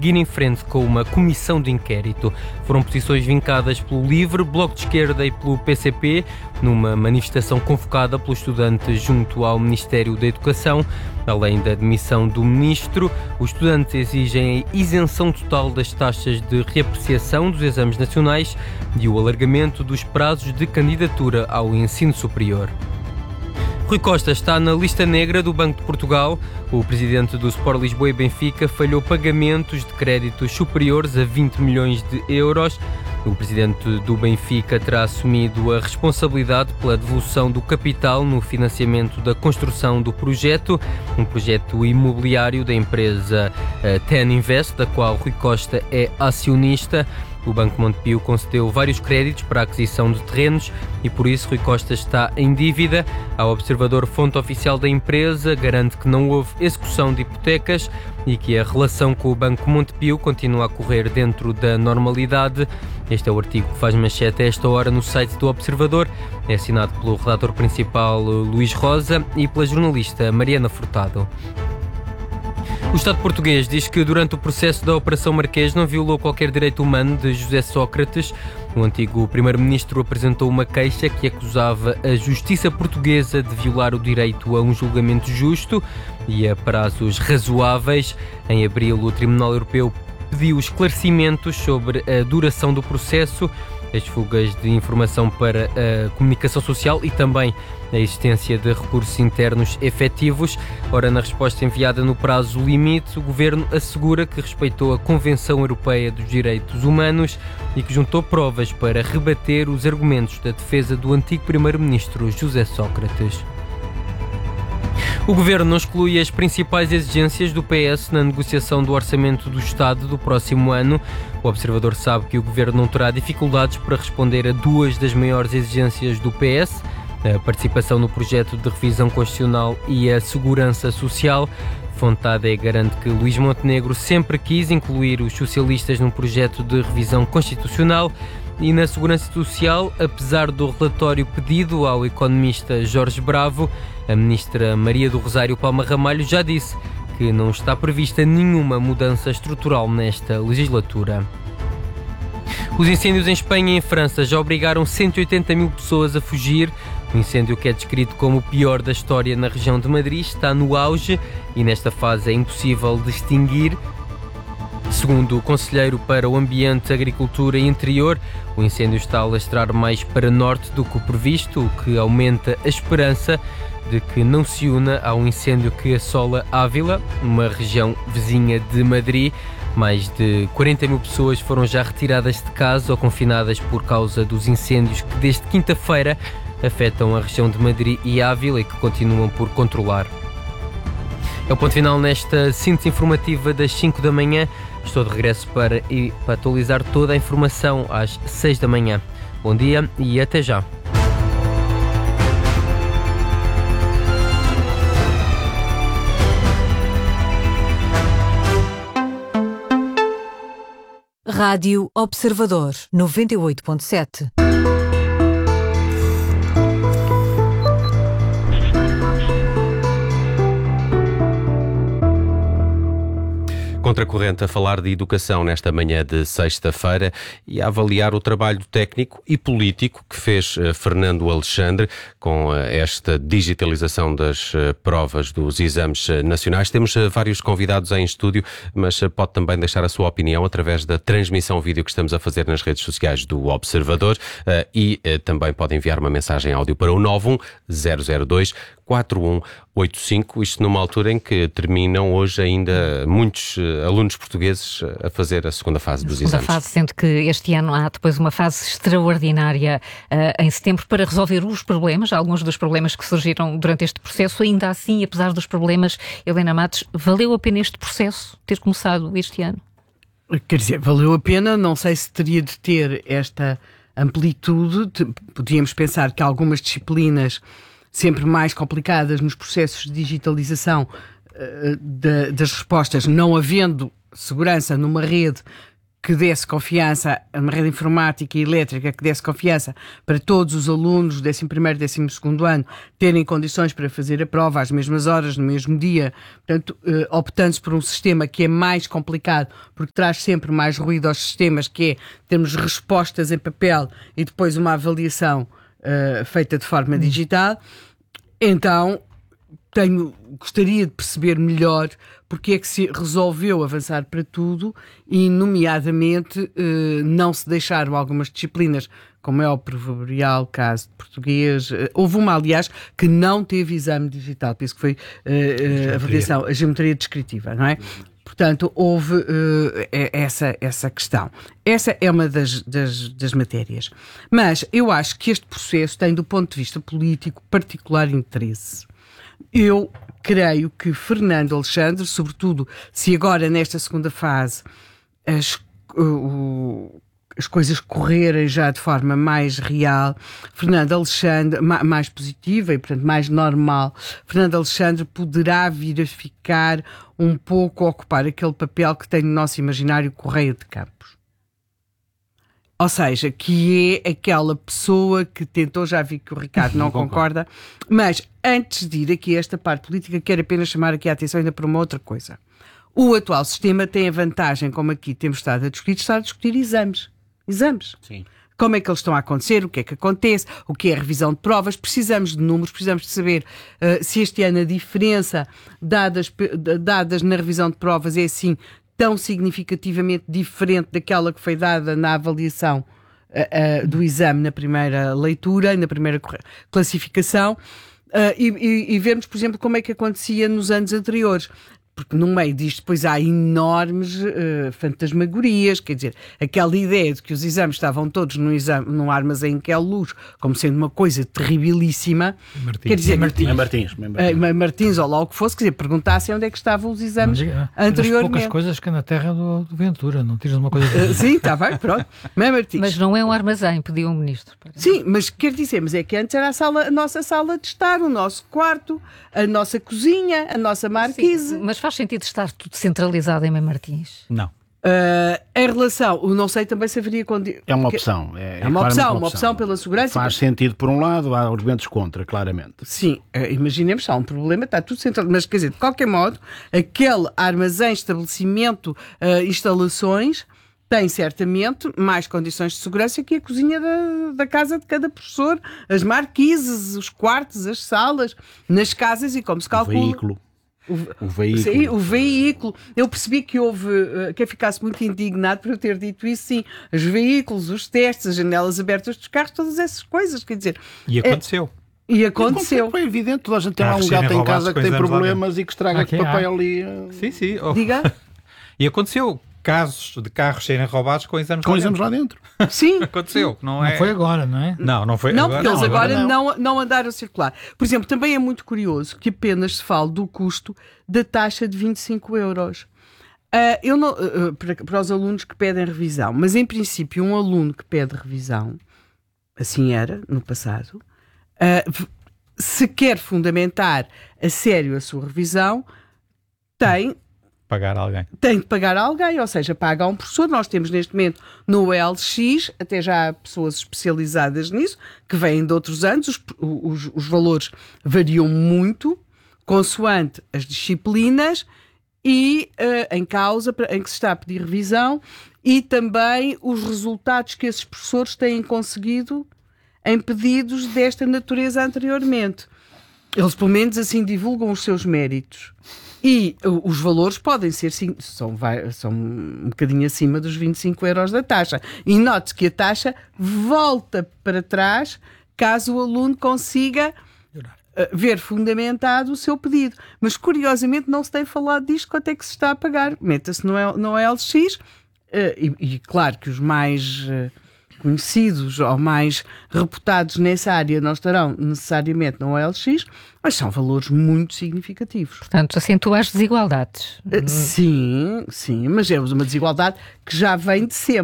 seguir em frente com uma comissão de inquérito. Foram posições vincadas pelo LIVRE, Bloco de Esquerda e pelo PCP, numa manifestação convocada pelos estudantes junto ao Ministério da Educação. Além da demissão do ministro, os estudantes exigem a isenção total das taxas de reapreciação dos exames nacionais e o alargamento dos prazos de candidatura ao ensino superior. Rui Costa está na lista negra do Banco de Portugal. O presidente do Sport Lisboa e Benfica falhou pagamentos de créditos superiores a 20 milhões de euros. O presidente do Benfica terá assumido a responsabilidade pela devolução do capital no financiamento da construção do projeto, um projeto imobiliário da empresa Ten Invest, da qual Rui Costa é acionista. O Banco Montepio concedeu vários créditos para a aquisição de terrenos e por isso Rui Costa está em dívida. Ao Observador, fonte oficial da empresa garante que não houve execução de hipotecas e que a relação com o Banco Montepio continua a correr dentro da normalidade. Este é o artigo que faz manchete a esta hora no site do Observador. É assinado pelo redator principal Luís Rosa e pela jornalista Mariana Furtado. O Estado português diz que durante o processo da Operação Marquês não violou qualquer direito humano de José Sócrates. O antigo primeiro-ministro apresentou uma queixa que acusava a justiça portuguesa de violar o direito a um julgamento justo e a prazos razoáveis. Em abril, o Tribunal Europeu pediu esclarecimentos sobre a duração do processo, as fugas de informação para a comunicação social e também a existência de recursos internos efetivos. Ora, na resposta enviada no prazo limite, o Governo assegura que respeitou a Convenção Europeia dos Direitos Humanos e que juntou provas para rebater os argumentos da defesa do antigo primeiro-ministro José Sócrates. O Governo não exclui as principais exigências do PS na negociação do Orçamento do Estado do próximo ano. O Observador sabe que o Governo não terá dificuldades para responder a duas das maiores exigências do PS, a participação no projeto de revisão constitucional e a segurança social. Fonte AD garante que Luís Montenegro sempre quis incluir os socialistas num projeto de revisão constitucional. E na segurança social, apesar do relatório pedido ao economista Jorge Bravo, a ministra Maria do Rosário Palma Ramalho já disse que não está prevista nenhuma mudança estrutural nesta legislatura. Os incêndios em Espanha e em França já obrigaram 180 mil pessoas a fugir. O incêndio, que é descrito como o pior da história na região de Madrid, está no auge e nesta fase é impossível distinguir. Segundo o conselheiro para o Ambiente, Agricultura e Interior, o incêndio está a alastrar mais para norte do que o previsto, o que aumenta a esperança de que não se una ao incêndio que assola Ávila, uma região vizinha de Madrid. Mais de 40 mil pessoas foram já retiradas de casa ou confinadas por causa dos incêndios que desde quinta-feira afetam a região de Madrid e Ávila e que continuam por controlar. É o ponto final nesta síntese informativa das 5 da manhã. Estou de regresso para atualizar toda a informação às 6 da manhã. Bom dia e até já. Rádio Observador 98.7. Contracorrente a falar de educação nesta manhã de sexta-feira e a avaliar o trabalho técnico e político que fez Fernando Alexandre com esta digitalização das provas dos exames nacionais. Temos vários convidados em estúdio, mas pode também deixar a sua opinião através da transmissão vídeo que estamos a fazer nas redes sociais do Observador e também pode enviar uma mensagem áudio para o 91002 4185, isto numa altura em que terminam hoje ainda muitos alunos portugueses a fazer a segunda fase dos exames. Fase, sendo que este ano há depois uma fase extraordinária em setembro para resolver os problemas, alguns dos problemas que surgiram durante este processo. Ainda assim, apesar dos problemas, Helena Matos, valeu a pena este processo ter começado este ano? Quer dizer, valeu a pena, não sei se teria de ter esta amplitude. Podíamos pensar que algumas disciplinas sempre mais complicadas nos processos de digitalização das respostas, não havendo segurança numa rede que desse confiança, uma rede informática e elétrica que desse confiança para todos os alunos do 11º e 12º ano terem condições para fazer a prova às mesmas horas, no mesmo dia, portanto, optando-se por um sistema que é mais complicado, porque traz sempre mais ruído aos sistemas, que é termos respostas em papel e depois uma avaliação feita de forma digital. Então, gostaria de perceber melhor porque é que se resolveu avançar para tudo e, nomeadamente, não se deixaram algumas disciplinas, como é o proverbial caso de português. Houve uma, aliás, que não teve exame digital, penso que foi a geometria descritiva, não é? Portanto, houve essa questão. Essa é uma das matérias. Mas eu acho que este processo tem, do ponto de vista político, particular interesse. Eu creio que Fernando Alexandre, sobretudo se agora nesta segunda fase as coisas correrem já de forma mais real, Fernando Alexandre, mais positiva e, portanto, mais normal, Fernando Alexandre poderá vir a ficar um pouco a ocupar aquele papel que tem no nosso imaginário Correia de Campos. Ou seja, que é aquela pessoa que tentou, já vi que o Ricardo não concorda, mas antes de ir aqui a esta parte política, quero apenas chamar aqui a atenção ainda para uma outra coisa. O atual sistema tem a vantagem, como aqui temos estado a discutir exames. Exames. Sim. Como é que eles estão a acontecer, o que é que acontece, o que é a revisão de provas, precisamos de números, precisamos de saber se este ano a diferença dadas na revisão de provas é assim tão significativamente diferente daquela que foi dada na avaliação do exame na primeira leitura, na primeira classificação, e vermos, por exemplo, como é que acontecia nos anos anteriores. Porque no meio disto depois há enormes fantasmagorias, quer dizer, aquela ideia de que os exames estavam todos num armazém que é luz, como sendo uma coisa terribilíssima. Quer dizer, Martins ou lá o que fosse, quer dizer, perguntassem onde é que estavam os exames anteriormente. Poucas coisas que na terra do Ventura, não tiras uma coisa... Sim, está bem, pronto. Mas não é um armazém, pediu o ministro. Sim, mas quer dizer, mas é que antes era a nossa sala de estar, o nosso quarto, a nossa cozinha, a nossa marquise. Sim, mas faz sentido estar tudo centralizado em Mãe Martins? Não. Em relação, não sei também se haveria... É uma opção. É uma opção pela segurança. Faz sentido por um lado, há argumentos contra, claramente. Sim, imaginemos, há um problema, está tudo centralizado. Mas, quer dizer, de qualquer modo, aquele armazém, estabelecimento, instalações, tem certamente mais condições de segurança que a cozinha da casa de cada professor, as marquises, os quartos, as salas, nas casas e como se calcula... O veículo. Sim, o veículo. Eu percebi que houve quem ficasse muito indignado por eu ter dito isso, sim. Os veículos, os testes, as janelas abertas dos carros, todas essas coisas, quer dizer... E aconteceu. E aconteceu. É evidente, toda a gente tem lá um gato em casa que tem problemas e que estraga papel ali. Sim. Diga. E aconteceu casos de carros serem roubados com exames lá dentro. Sim. Aconteceu. Sim. Não foi agora, não é? Não foi não, agora. Porque eles agora não andaram a circular. Por exemplo, também é muito curioso que apenas se fale do custo da taxa de 25 euros. Eu não, para os alunos que pedem revisão, mas em princípio um aluno que pede revisão, assim era no passado, se quer fundamentar a sério a sua revisão, tem de pagar a alguém, ou seja, paga a um professor. Nós temos neste momento no LX, até já há pessoas especializadas nisso, que vêm de outros anos, os valores variam muito, consoante as disciplinas e em causa em que se está a pedir revisão e também os resultados que esses professores têm conseguido em pedidos desta natureza anteriormente. Eles, pelo menos, assim divulgam os seus méritos. E os valores podem ser, são um bocadinho acima dos 25 euros da taxa. E note-se que a taxa volta para trás caso o aluno consiga ver fundamentado o seu pedido. Mas, curiosamente, não se tem falado disto, quanto é que se está a pagar. Meta-se no LX e claro que os mais... conhecidos ou mais reputados nessa área não estarão necessariamente no OLX, mas são valores muito significativos. Portanto, acentua as desigualdades. Sim, mas é uma desigualdade que já vem de sempre.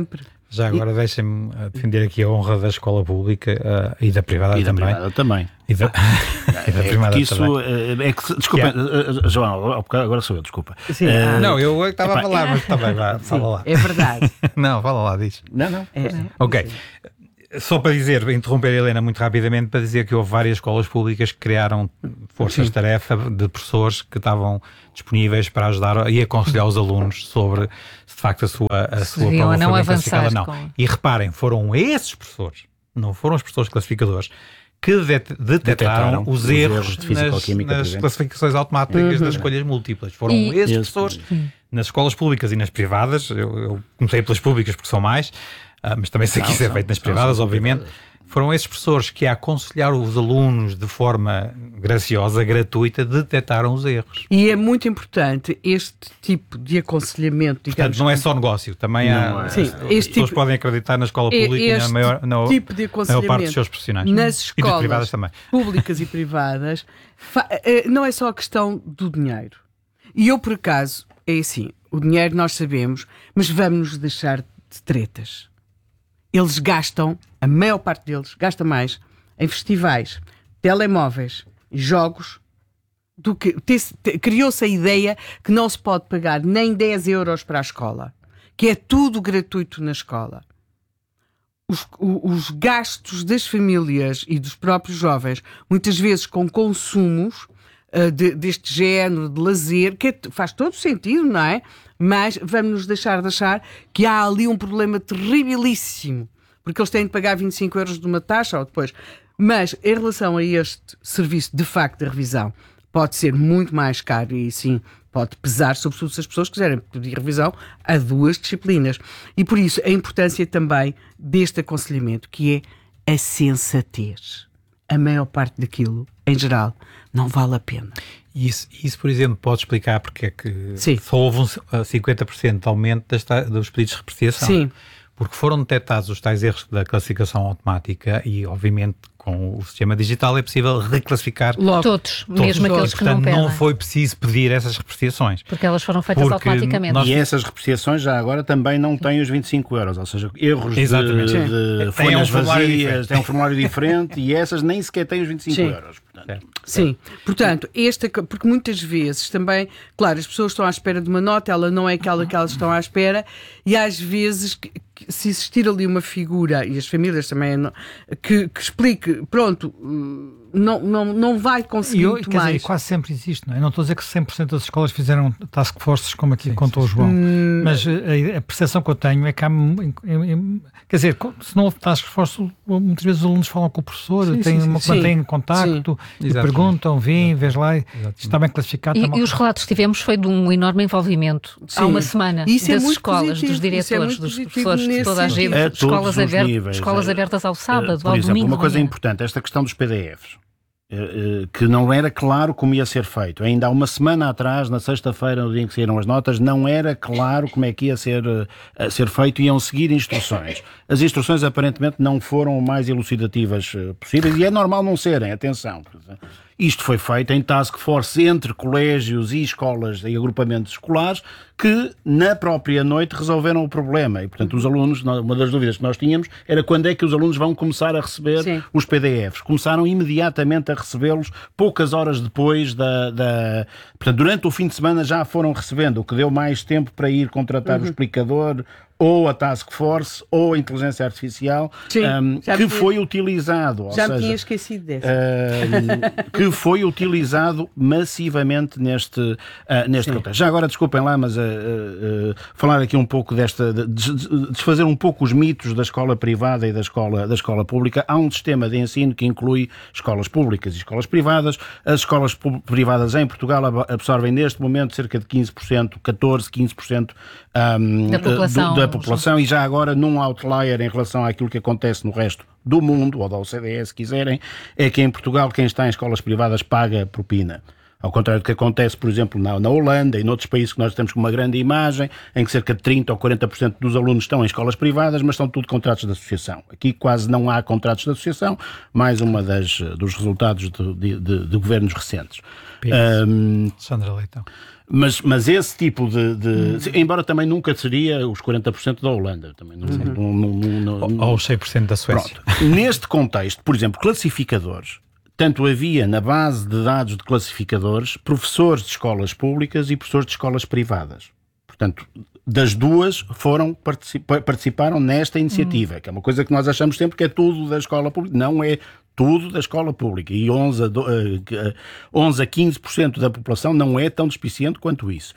Já agora deixem-me defender aqui a honra da escola pública e da privada também. E da privada isso também. Desculpa, João, agora sou eu, desculpa. Sim, não, eu estava a falar, mas também fala lá. É verdade. Não, fala lá, diz. Não. Ok. Só para dizer, interromper a Helena muito rapidamente, para dizer que houve várias escolas públicas que criaram forças-tarefa de professores que estavam disponíveis para ajudar e aconselhar os alunos sobre se de facto a sua prova não foi bem classificada ou não. E reparem, foram esses professores, não foram os professores classificadores, que detectaram os erros nas classificações automáticas das escolhas múltiplas. Foram esses professores nas escolas públicas e nas privadas. Eu comecei pelas públicas porque são mais, mas também sei que isso é feito nas privadas, obviamente. Foram esses professores que, a aconselhar os alunos de forma graciosa, gratuita, detectaram os erros. E é muito importante este tipo de aconselhamento, digamos. Portanto, não é só negócio, também há... Sim, as pessoas podem acreditar na escola pública e na maior tipo de aconselhamento parte dos seus profissionais. Nas escolas privadas também. Públicas e privadas, não é só a questão do dinheiro. E eu, por acaso, é assim, o dinheiro nós sabemos, mas vamos nos deixar de tretas. Eles gastam, a maior parte deles, gasta mais em festivais, telemóveis, jogos, do que... Criou-se a ideia que não se pode pagar nem 10 euros para a escola, que é tudo gratuito na escola. Os gastos das famílias e dos próprios jovens, muitas vezes com consumos deste género de lazer, que faz todo sentido, não é? Mas vamos nos deixar de achar que há ali um problema terribilíssimo, porque eles têm de pagar 25 euros de uma taxa ou depois. Mas em relação a este serviço, de facto, de revisão, pode ser muito mais caro e sim, pode pesar, sobretudo se as pessoas quiserem pedir revisão a 2 disciplinas. E por isso a importância também deste aconselhamento, que é a sensatez. A maior parte daquilo, em geral, não vale a pena. Isso, por exemplo, pode explicar porque é que só houve 50% de aumento dos pedidos de repreciação. Sim. Porque foram detectados os tais erros da classificação automática e, obviamente, com o sistema digital é possível reclassificar todos, mesmo aqueles que não pedem. Não foi preciso pedir essas repreciações. Porque elas foram feitas automaticamente. E essas repreciações já agora também não têm os 25 euros, ou seja, erros de folhas vazias, têm um formulário diferente e essas nem sequer têm os 25 euros. Portanto. Sim, portanto, porque muitas vezes também, claro, as pessoas estão à espera de uma nota, ela não é aquela que elas estão à espera, e às vezes, se existir ali uma figura, e as famílias também, que explique, pronto, não vai conseguir muito mais. Dizer, quase sempre existe, não é? Não estou a dizer que 100% das escolas fizeram task forces, como aqui contou o João, mas a percepção que eu tenho é que há... Quer dizer, se não houve task force, muitas vezes os alunos falam com o professor, mantêm contacto, e perguntam, vês lá, está bem classificado. E os relatos que tivemos foi de um enorme envolvimento há uma semana das escolas, dos diretores, dos professores, de toda a gente, escolas abertas ao sábado, ao domingo. Uma coisa importante, esta questão dos PDFs. Que não era claro como ia ser feito. Ainda há uma semana atrás, na sexta-feira, no dia em que saíram as notas, não era claro como é que ia ser feito, iam seguir instruções. As instruções aparentemente não foram o mais elucidativas possíveis e é normal não serem, atenção. Isto foi feito em task force entre colégios e escolas e agrupamentos escolares que, na própria noite, resolveram o problema. E, portanto, os alunos, uma das dúvidas que nós tínhamos era quando é que os alunos vão começar a receber os PDFs. Começaram imediatamente a recebê-los poucas horas depois Portanto, durante o fim de semana já foram recebendo, o que deu mais tempo para ir contratar o explicador, ou a Task Force, ou a inteligência artificial, que foi utilizado. Já me tinha esquecido desse. Que foi utilizado massivamente neste contexto. Já agora, desculpem lá, mas falar aqui um pouco desfazer um pouco os mitos da escola privada e da escola pública. Há um sistema de ensino que inclui escolas públicas e escolas privadas. As escolas privadas em Portugal absorvem neste momento cerca de 15%, 15% da população, e já agora num outlier em relação àquilo que acontece no resto do mundo, ou da OCDE, se quiserem, é que em Portugal quem está em escolas privadas paga propina. Ao contrário do que acontece, por exemplo, na Holanda e noutros países que nós temos com uma grande imagem, em que cerca de 30% ou 40% dos alunos estão em escolas privadas, mas são tudo contratos de associação. Aqui quase não há contratos de associação, mais uma dos resultados de governos recentes. Sandra Leitão. Mas esse tipo embora também nunca seria os 40% da Holanda. Também ou os 100% da Suécia. Pronto. Neste contexto, por exemplo, classificadores, tanto havia na base de dados de classificadores professores de escolas públicas e professores de escolas privadas. Portanto, das duas participaram nesta iniciativa, que é uma coisa que nós achamos sempre que é tudo da escola pública. Não é tudo da escola pública. E 11 a 15% da população não é tão despiciente quanto isso.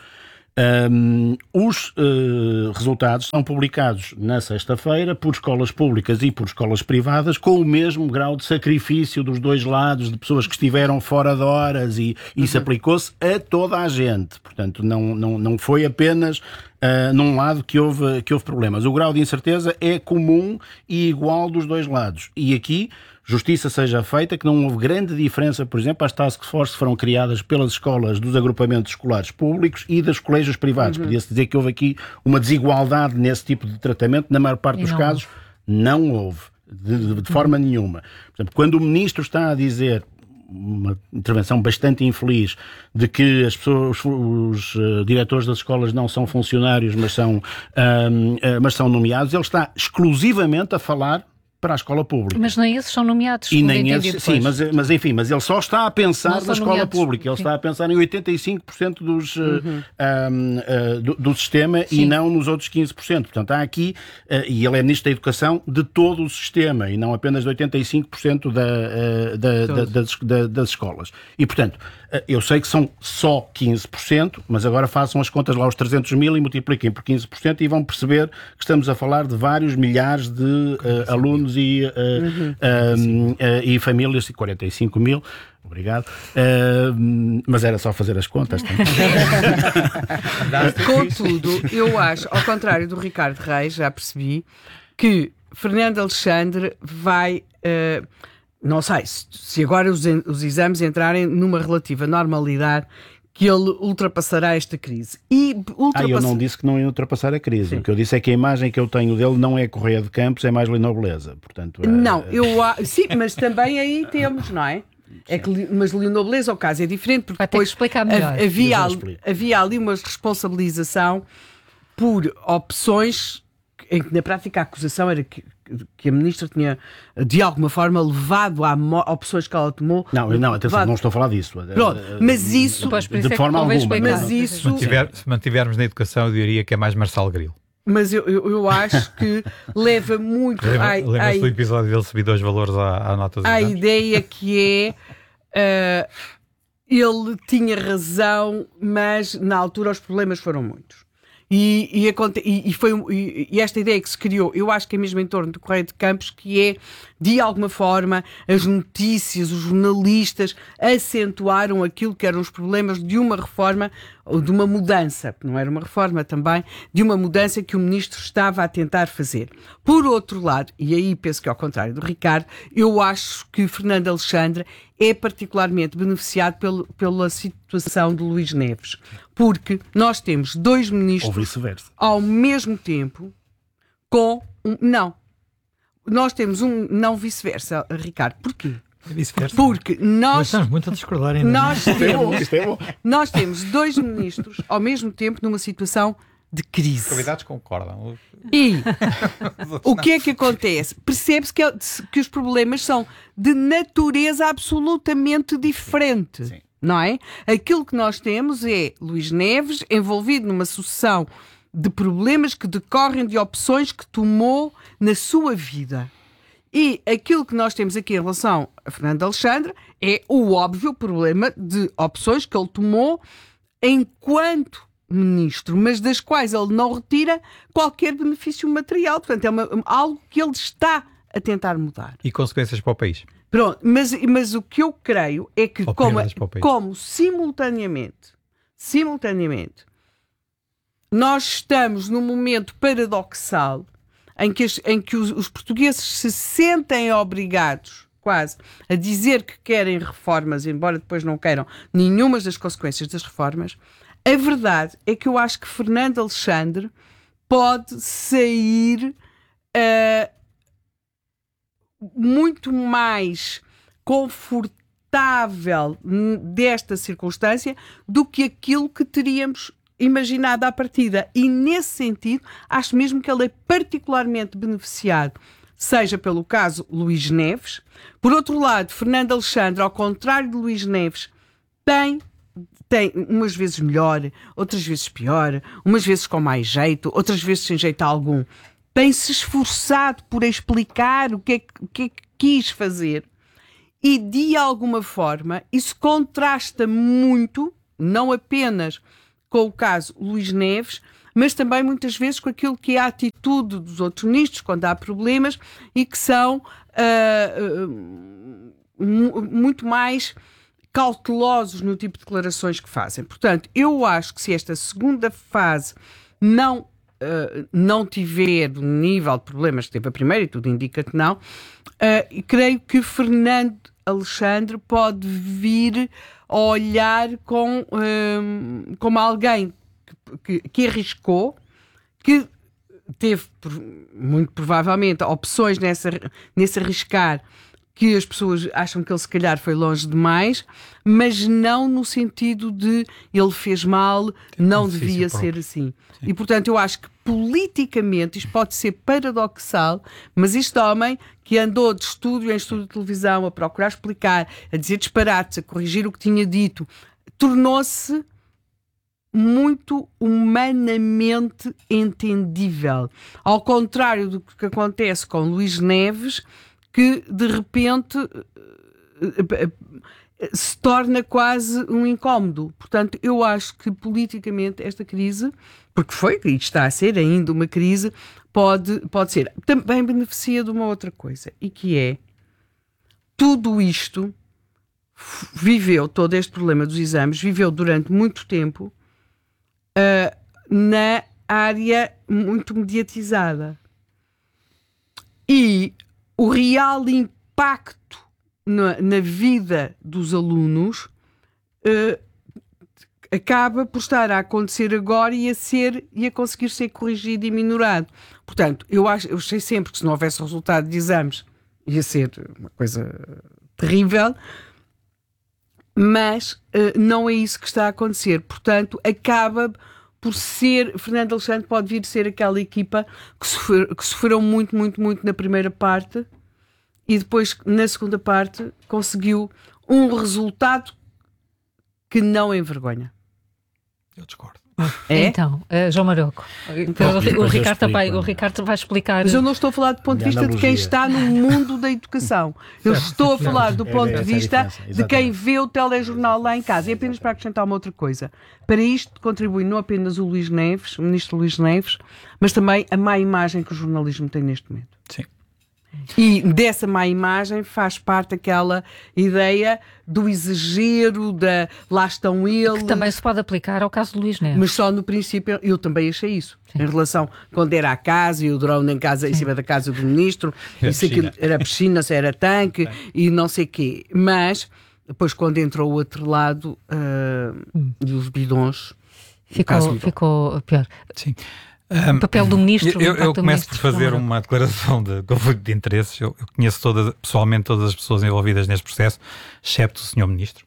Os resultados são publicados na sexta-feira por escolas públicas e por escolas privadas, com o mesmo grau de sacrifício dos dois lados, de pessoas que estiveram fora de horas, e isso aplicou-se a toda a gente. Portanto, não foi apenas num lado que houve problemas. O grau de incerteza é comum e igual dos dois lados. E aqui, justiça seja feita, que não houve grande diferença, por exemplo, as task force foram criadas pelas escolas dos agrupamentos escolares públicos e dos colégios privados. Podia-se dizer que houve aqui uma desigualdade nesse tipo de tratamento. Na maior parte dos casos, não houve, de forma nenhuma. Por exemplo, quando o ministro está a dizer, uma intervenção bastante infeliz, de que as pessoas, os diretores das escolas não são funcionários, mas são nomeados, ele está exclusivamente a falar para a escola pública. Mas nem esses são nomeados. E nem esses, sim, mas ele só está a pensar na escola pública. Ele está a pensar em 85% do sistema, sim, e não nos outros 15%. Portanto, há aqui, e ele é Ministro da Educação de todo o sistema, e não apenas de 85% das escolas. E, portanto, eu sei que são só 15%, mas agora façam as contas lá, os 300 mil, e multipliquem por 15% e vão perceber que estamos a falar de vários milhares de alunos e famílias, e 45 mil, obrigado, mas era só fazer as contas. Contudo, eu acho, ao contrário do Ricardo Reis, já percebi que Fernando Alexandre vai... não sei, se agora os exames entrarem numa relativa normalidade, que ele ultrapassará esta crise. Eu não disse que não ia ultrapassar a crise. Sim. O que eu disse é que a imagem que eu tenho dele não é Correia de Campos, é mais Lino Beleza. Portanto, sim, mas também aí temos, não é? Mas Lino Beleza, o caso é diferente, porque depois explicar melhor. Havia ali uma responsabilização por opções em que na prática a acusação era que a ministra tinha de alguma forma levado a opções que ela tomou. Não, atenção, não estou a falar disso. Pronto, mas isso de forma alguma. Mas isso, se mantivermos na educação, eu diria que é mais Marçal Grilo. Mas eu acho que leva muito... Lembra-se do episódio dele subir 2 valores à nota dos exames? A exames? ideia que é... ele tinha razão, mas na altura os problemas foram muitos. E esta ideia que se criou, eu acho que é mesmo em torno do Correio de Campos, que é, de alguma forma, as notícias, os jornalistas acentuaram aquilo que eram os problemas de uma reforma, ou de uma mudança, não era uma reforma também, de uma mudança que o ministro estava a tentar fazer. Por outro lado, e aí penso que ao contrário do Ricardo, eu acho que Fernando Alexandre é particularmente beneficiado pela situação de Luís Neves, porque nós temos 2 ministros ou vice-versa ao mesmo tempo nós temos não vice-versa, Ricardo. Porquê? Vice-versa. Porque nós estamos muito a discordar ainda. Nós temos 2 ministros ao mesmo tempo numa situação de crise. Os convidados concordam. E o que é que acontece? Percebe-se que os problemas são de natureza absolutamente diferente. Sim. Não é? Aquilo que nós temos é Luís Neves envolvido numa sucessão de problemas que decorrem de opções que tomou na sua vida. E aquilo que nós temos aqui em relação a Fernando Alexandre é o óbvio problema de opções que ele tomou enquanto ministro, mas das quais ele não retira qualquer benefício material. Portanto, é algo que ele está a tentar mudar. E consequências para o país? Pronto, mas o que eu creio é que como simultaneamente, nós estamos num momento paradoxal em que os portugueses se sentem obrigados quase a dizer que querem reformas, embora depois não queiram nenhuma das consequências das reformas, a verdade é que eu acho que Fernando Alexandre pode sair muito mais confortável desta circunstância do que aquilo que teríamos imaginado à partida. E, nesse sentido, acho mesmo que ele é particularmente beneficiado, seja pelo caso Luís Neves. Por outro lado, Fernando Alexandre, ao contrário de Luís Neves, tem umas vezes melhor, outras vezes pior, umas vezes com mais jeito, outras vezes sem jeito algum. Tem-se esforçado por explicar o que é que quis fazer e, de alguma forma, isso contrasta muito, não apenas com o caso Luís Neves, mas também muitas vezes com aquilo que é a atitude dos outros ministros quando há problemas e que são muito mais cautelosos no tipo de declarações que fazem. Portanto, eu acho que se esta segunda fase não tiver o nível de problemas que teve a primeira, e tudo indica que não, creio que Fernando Alexandre pode vir a olhar como alguém que arriscou, que teve muito provavelmente opções nesse arriscar que as pessoas acham que ele se calhar foi longe demais, mas não no sentido de ele fez mal, não devia ser assim. Sim. E portanto eu acho que politicamente isto pode ser paradoxal, mas este homem que andou de estúdio em estúdio de televisão a procurar explicar, a dizer disparates, a corrigir o que tinha dito, tornou-se muito humanamente entendível. Ao contrário do que acontece com Luís Neves, que de repente se torna quase um incómodo. Portanto, eu acho que politicamente esta crise, porque foi e está a ser ainda uma crise, pode ser. Também beneficia de uma outra coisa, e que é tudo isto viveu, todo este problema dos exames, viveu durante muito tempo na área muito mediatizada. E o real impacto na vida dos alunos acaba por estar a acontecer agora e a conseguir ser corrigido e minorado. Portanto, eu achei sempre que se não houvesse resultado de exames ia ser uma coisa terrível, mas não é isso que está a acontecer. Portanto, acaba por ser, Fernando Alexandre pode vir ser aquela equipa que sofreu muito, muito, muito na primeira parte e depois, na segunda parte, conseguiu um resultado que não envergonha. Eu discordo. É? Então, João Maroco, o Ricardo vai explicar. Mas eu não estou a falar do ponto de vista de quem está no mundo da educação. Eu estou a falar do ponto de vista de quem vê o telejornal lá em casa. E apenas para acrescentar uma outra coisa. Para isto contribui não apenas o Luís Neves, o ministro Luís Neves, mas também a má imagem que o jornalismo tem neste momento. Sim. E dessa má imagem faz parte aquela ideia do exagero, da lá estão eles. Que também se pode aplicar ao caso de Luís Neves. Mas só no princípio, eu também achei isso. Sim. Em relação, quando era a casa e o drone em casa, em cima da casa do ministro, isso aqui era piscina, se era tanque e não sei o quê. Mas depois quando entrou o outro lado e os bidões, ficou pior. Sim. O papel do ministro. Eu começo por fazer uma declaração de conflito de interesses. Eu conheço pessoalmente todas as pessoas envolvidas neste processo, excepto o Sr. Ministro.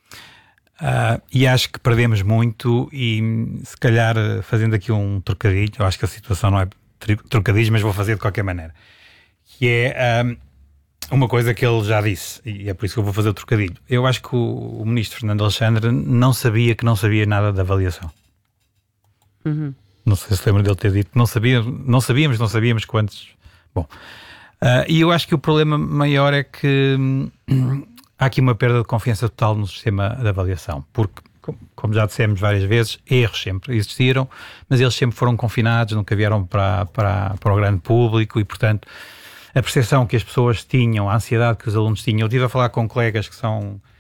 E acho que perdemos muito e, se calhar, fazendo aqui um trocadilho, eu acho que a situação não é trocadilho, mas vou fazer de qualquer maneira. Que é uma coisa que ele já disse, e é por isso que eu vou fazer o trocadilho. Eu acho que o Ministro Fernando Alexandre não sabia que não sabia nada da avaliação. Uhum. Não sei se lembra dele ter dito, não sabíamos quantos. Bom, e eu acho que o problema maior é que há aqui uma perda de confiança total no sistema de avaliação, porque, como já dissemos várias vezes, erros sempre existiram, mas eles sempre foram confinados, nunca vieram para o grande público e, portanto, a percepção que as pessoas tinham, a ansiedade que os alunos tinham. Eu estive a falar com colegas que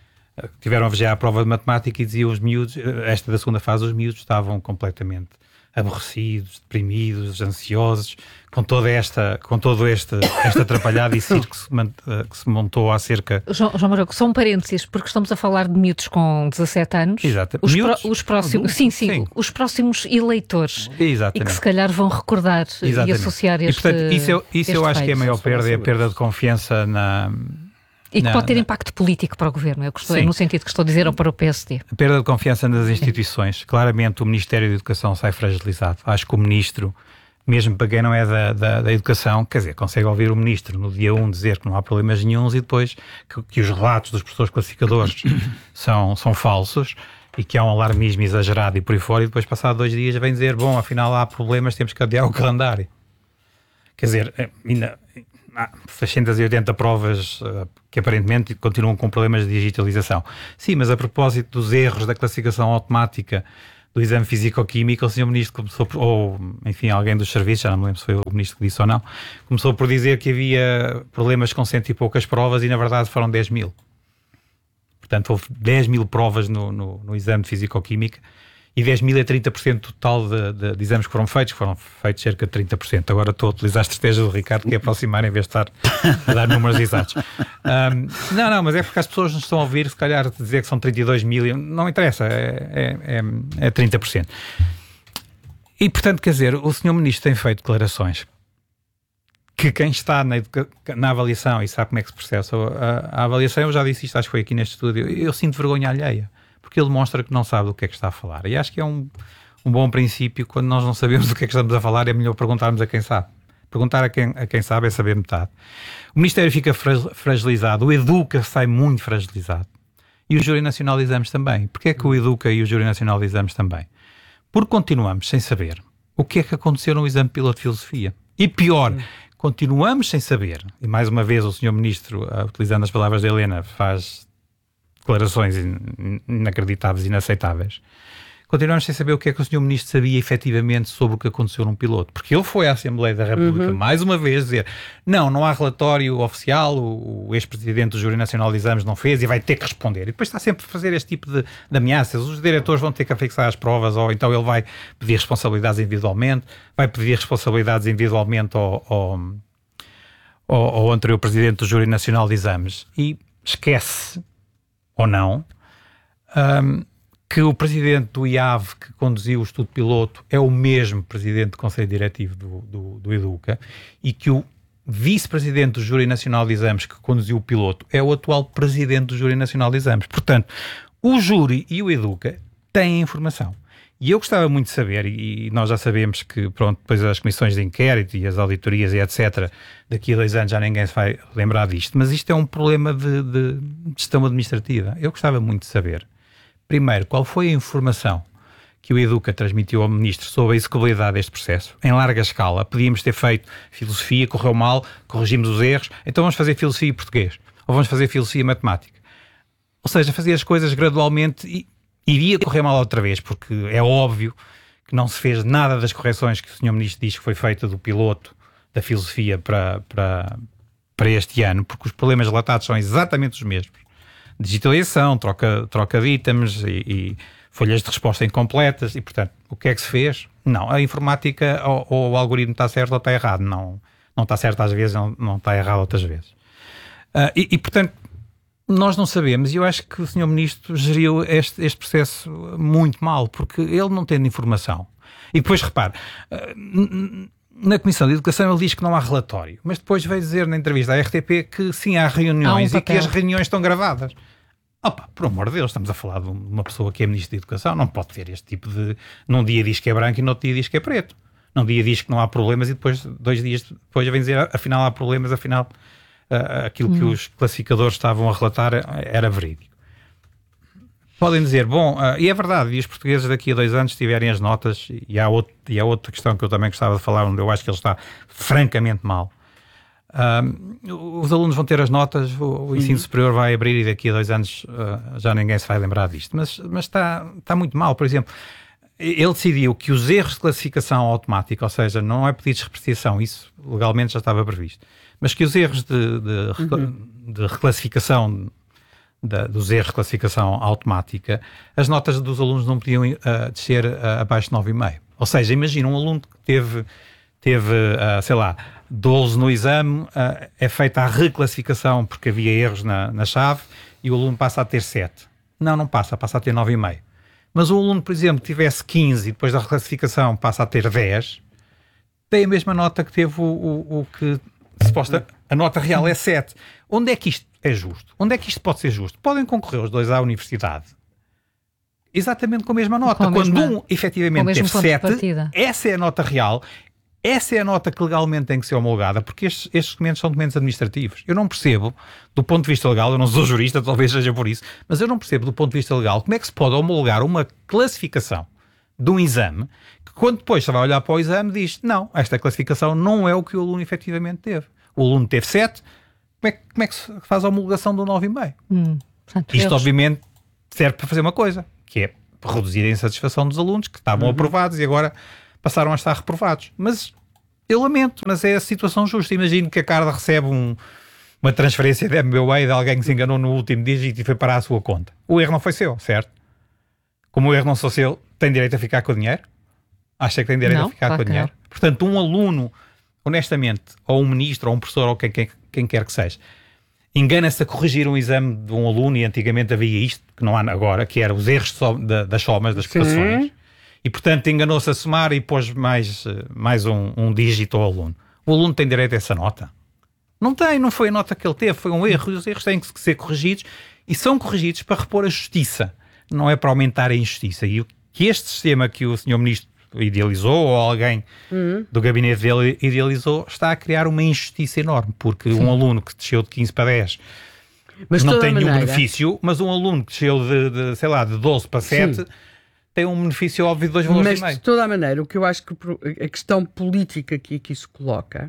tiveram já a prova de matemática e diziam os miúdos, esta da segunda fase, os miúdos estavam completamente aborrecidos, deprimidos, ansiosos, com toda esta atrapalhada e circo que se montou acerca... João Maroco, só um parênteses, porque estamos a falar de miúdos com 17 anos. Exato. Os próximos, sim, os próximos eleitores. Exatamente. E que se calhar vão recordar e associar este... E portanto, isso eu acho que é a maior perda, é a perda de confiança na... E que pode ter impacto político para o Governo, é no sentido que estou a dizer, ou para o PSD. A perda de confiança nas instituições. Claramente o Ministério da Educação sai fragilizado. Acho que o Ministro, mesmo para quem não é da Educação, quer dizer, consegue ouvir o Ministro no dia 1 dizer que não há problemas nenhuns e depois que os relatos dos professores classificadores são falsos e que há um alarmismo exagerado e por aí fora, e depois, passado 2 dias, vem dizer, bom, afinal há problemas, temos que adiar o calendário. Quer dizer, ainda... 680 provas que aparentemente continuam com problemas de digitalização. Sim, mas a propósito dos erros da classificação automática do exame físico-químico, o Sr. Ministro começou, ou enfim, alguém dos serviços, já não me lembro se foi o Ministro que disse ou não, começou por dizer que havia problemas com 100 e poucas provas e na verdade foram 10 mil. Portanto, houve 10 mil provas no exame de físico-química e 10 mil é 30% total de exames que foram feitos cerca de 30%. Agora estou a utilizar a estratégia do Ricardo, que é aproximar em vez de estar a dar números exatos. Não, mas é porque as pessoas nos estão a ouvir, se calhar dizer que são 32 mil, não interessa, é 30%. E portanto, quer dizer, o Sr. Ministro tem feito declarações que quem está na avaliação e sabe como é que se processa a avaliação, eu já disse isto, acho que foi aqui neste estúdio, eu sinto vergonha alheia. Porque ele demonstra que não sabe do que é que está a falar. E acho que é um bom princípio, quando nós não sabemos do que é que estamos a falar, é melhor perguntarmos a quem sabe. Perguntar a quem sabe é saber metade. O Ministério fica fragilizado, o Educa sai muito fragilizado. E o Júri Nacional de Exames também. Porquê é que o Educa e o Júri Nacional de Exames também? Porque continuamos sem saber o que é que aconteceu no exame piloto de filosofia. E pior, continuamos sem saber, e mais uma vez o Sr. Ministro, utilizando as palavras da Helena, faz declarações inacreditáveis, inaceitáveis. Continuamos sem saber o que é que o Sr. Ministro sabia efetivamente sobre o que aconteceu num piloto. Porque ele foi à Assembleia da República mais uma vez dizer não há relatório oficial, o ex-presidente do Júri Nacional de Exames não fez e vai ter que responder. E depois está sempre a fazer este tipo de ameaças. Os diretores vão ter que afixar as provas, ou então ele vai pedir responsabilidades individualmente, ao anterior presidente do Júri Nacional de Exames. E esquece, ou não, que o presidente do IAV que conduziu o estudo piloto é o mesmo presidente do Conselho Diretivo do Educa e que o vice-presidente do Júri Nacional de Exames que conduziu o piloto é o atual presidente do Júri Nacional de Exames. Portanto, o Júri e o Educa têm informação. E eu gostava muito de saber, e nós já sabemos que, pronto, depois as comissões de inquérito e as auditorias e etc., daqui a 2 anos já ninguém se vai lembrar disto, mas isto é um problema de gestão administrativa. Eu gostava muito de saber, primeiro, qual foi a informação que o Educa transmitiu ao Ministro sobre a execuibilidade deste processo, em larga escala. Podíamos ter feito filosofia, correu mal, corrigimos os erros, então vamos fazer filosofia e português, ou vamos fazer filosofia e matemática. Ou seja, fazer as coisas gradualmente e iria correr mal outra vez, porque é óbvio que não se fez nada das correções que o Sr. Ministro diz que foi feita do piloto da filosofia para este ano, porque os problemas relatados são exatamente os mesmos. Digitalização, troca de itens e folhas de resposta incompletas e, portanto, o que é que se fez? Não, a informática ou o algoritmo está certo ou está errado. Não está certo às vezes, não está errado outras vezes. Portanto, nós não sabemos, e eu acho que o Sr. Ministro geriu este processo muito mal, porque ele não tendo informação. E depois, repare, na Comissão de Educação ele diz que não há relatório, mas depois veio dizer na entrevista à RTP que sim, há reuniões e que as reuniões estão gravadas. Opa, por amor de Deus, estamos a falar de uma pessoa que é Ministro da Educação, não pode ter este tipo de... Num dia diz que é branco e no outro dia diz que é preto. Num dia diz que não há problemas e depois, 2 dias depois, vem dizer afinal há problemas, afinal... aquilo que os classificadores estavam a relatar era verídico. Podem dizer, bom, e é verdade, e os portugueses daqui a 2 anos tiverem as notas, e há outra questão que eu também gostava de falar, onde eu acho que ele está francamente mal. Os alunos vão ter as notas, o ensino superior vai abrir e daqui a 2 anos já ninguém se vai lembrar disto. Mas está muito mal. Por exemplo, ele decidiu que os erros de classificação automática, ou seja, não é pedido de repreciação, isso legalmente já estava previsto, mas que os erros de reclassificação, dos erros de classificação automática, as notas dos alunos não podiam descer abaixo de 9,5. Ou seja, imagina um aluno que teve 12 no exame, é feita a reclassificação porque havia erros na chave e o aluno passa a ter 7. Não passa a ter 9,5. Mas o aluno, por exemplo, que tivesse 15 e depois da reclassificação passa a ter 10, tem a mesma nota que teve o que suposta. A nota real é 7. Onde é que isto é justo? Onde é que isto pode ser justo? Podem concorrer os dois à universidade exatamente com a mesma nota. Quando um efetivamente teve 7, essa é a nota real, essa é a nota que legalmente tem que ser homologada, porque estes documentos são documentos administrativos. Eu não percebo, do ponto de vista legal, eu não sou jurista, talvez seja por isso, mas eu não percebo do ponto de vista legal como é que se pode homologar uma classificação de um exame que quando depois você vai olhar para o exame diz, não, esta classificação não é o que o aluno efetivamente teve. O aluno teve 7, como é que se faz a homologação do 9,5? Isto obviamente serve para fazer uma coisa, que é reduzir a insatisfação dos alunos que estavam aprovados e agora passaram a estar reprovados. Mas eu lamento, mas é a situação justa. Imagino que a Carla recebe uma transferência de MBWay de alguém que se enganou no último dígito e foi parar a sua conta. O erro não foi seu, certo? Como o erro não foi seu, tem direito a ficar com o dinheiro? Acha que tem direito a ficar com o dinheiro? Portanto, um aluno, honestamente, ou um ministro, ou um professor, ou quem quer que seja, engana-se a corrigir um exame de um aluno, e antigamente havia isto, que não há agora, que era os erros das somas, das equações, e portanto enganou-se a somar e pôs mais um dígito ao aluno. O aluno tem direito a essa nota? Não tem, não foi a nota que ele teve, foi um erro, e os erros têm que ser corrigidos, e são corrigidos para repor a justiça, não é para aumentar a injustiça. E que este sistema que o Sr. Ministro idealizou, ou alguém do gabinete dele idealizou, está a criar uma injustiça enorme, porque um aluno que desceu de 15 para 10 não tem nenhum benefício, mas um aluno que desceu de 12 para 7 tem um benefício óbvio de 2 valores e meio. Mas de toda a maneira, o que eu acho que a questão política que aqui se coloca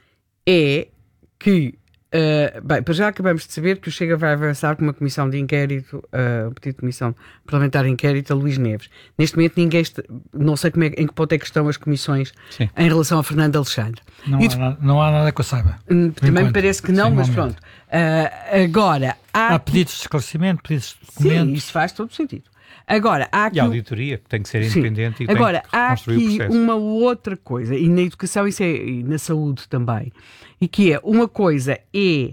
é que para já acabamos de saber que o Chega vai avançar com uma comissão de inquérito, um pedido de comissão parlamentar de inquérito a Luís Neves. Neste momento não sei em que ponto é que estão as comissões em relação a Fernando Alexandre. Não há nada que eu saiba. Também me parece que não, mas pronto. Agora, há pedidos de esclarecimento, pedidos de documentos. Sim, isso faz todo sentido. Agora, há aqui e a auditoria, que tem que ser independente e agora, tem que construir o processo. Há aqui uma outra coisa, e na educação e na saúde também, e que é, uma coisa é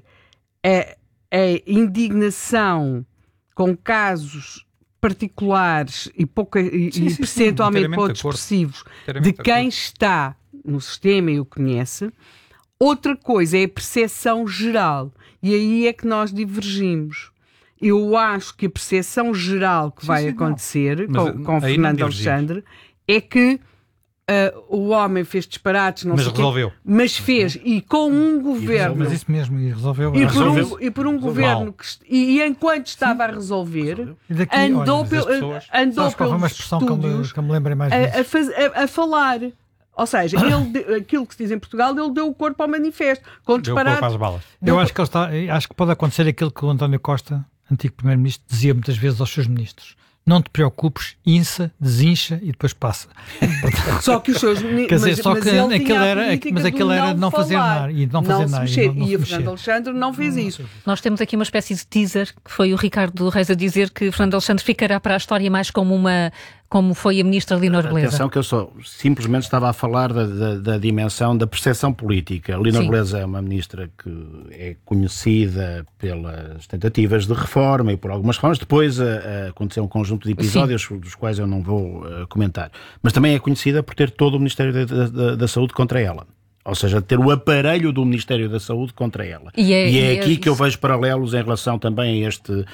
a indignação com casos particulares e percentualmente pouco expressivos de quem está no sistema e o conhece. Outra coisa é a percepção geral, e aí é que nós divergimos. Eu acho que a percepção geral que vai acontecer com Fernando Alexandre é que o homem fez disparates, não sei resolveu. Mas fez, e com um governo... Mas isso mesmo, e resolveu. E por um governo que... E enquanto estava a resolver, andou pelos estúdios que me lembrei mais a falar... Ou seja, aquilo que se diz em Portugal, ele deu o corpo ao manifesto, com disparates. Deu o corpo às balas. Eu acho que pode acontecer aquilo que o António Costa, antigo Primeiro-Ministro, dizia muitas vezes aos seus ministros: não te preocupes, incha, desincha e depois passa. Só que os seus ministros... Mas aquele era não fazer nada. E não fazer nada. E o Fernando Alexandre não fez isso. Nós temos aqui uma espécie de teaser, que foi o Ricardo Reis a dizer que Fernando Alexandre ficará para a história mais como foi a ministra Leonor Beleza. Atenção que eu simplesmente estava a falar da dimensão da percepção política. Leonor Beleza é uma ministra que é conhecida pelas tentativas de reforma e por algumas reformas. Depois aconteceu um conjunto de episódios dos quais eu não vou comentar. Mas também é conhecida por ter todo o Ministério da Saúde contra ela. Ou seja, ter o aparelho do Ministério da Saúde contra ela. E é aqui que eu vejo paralelos em relação também a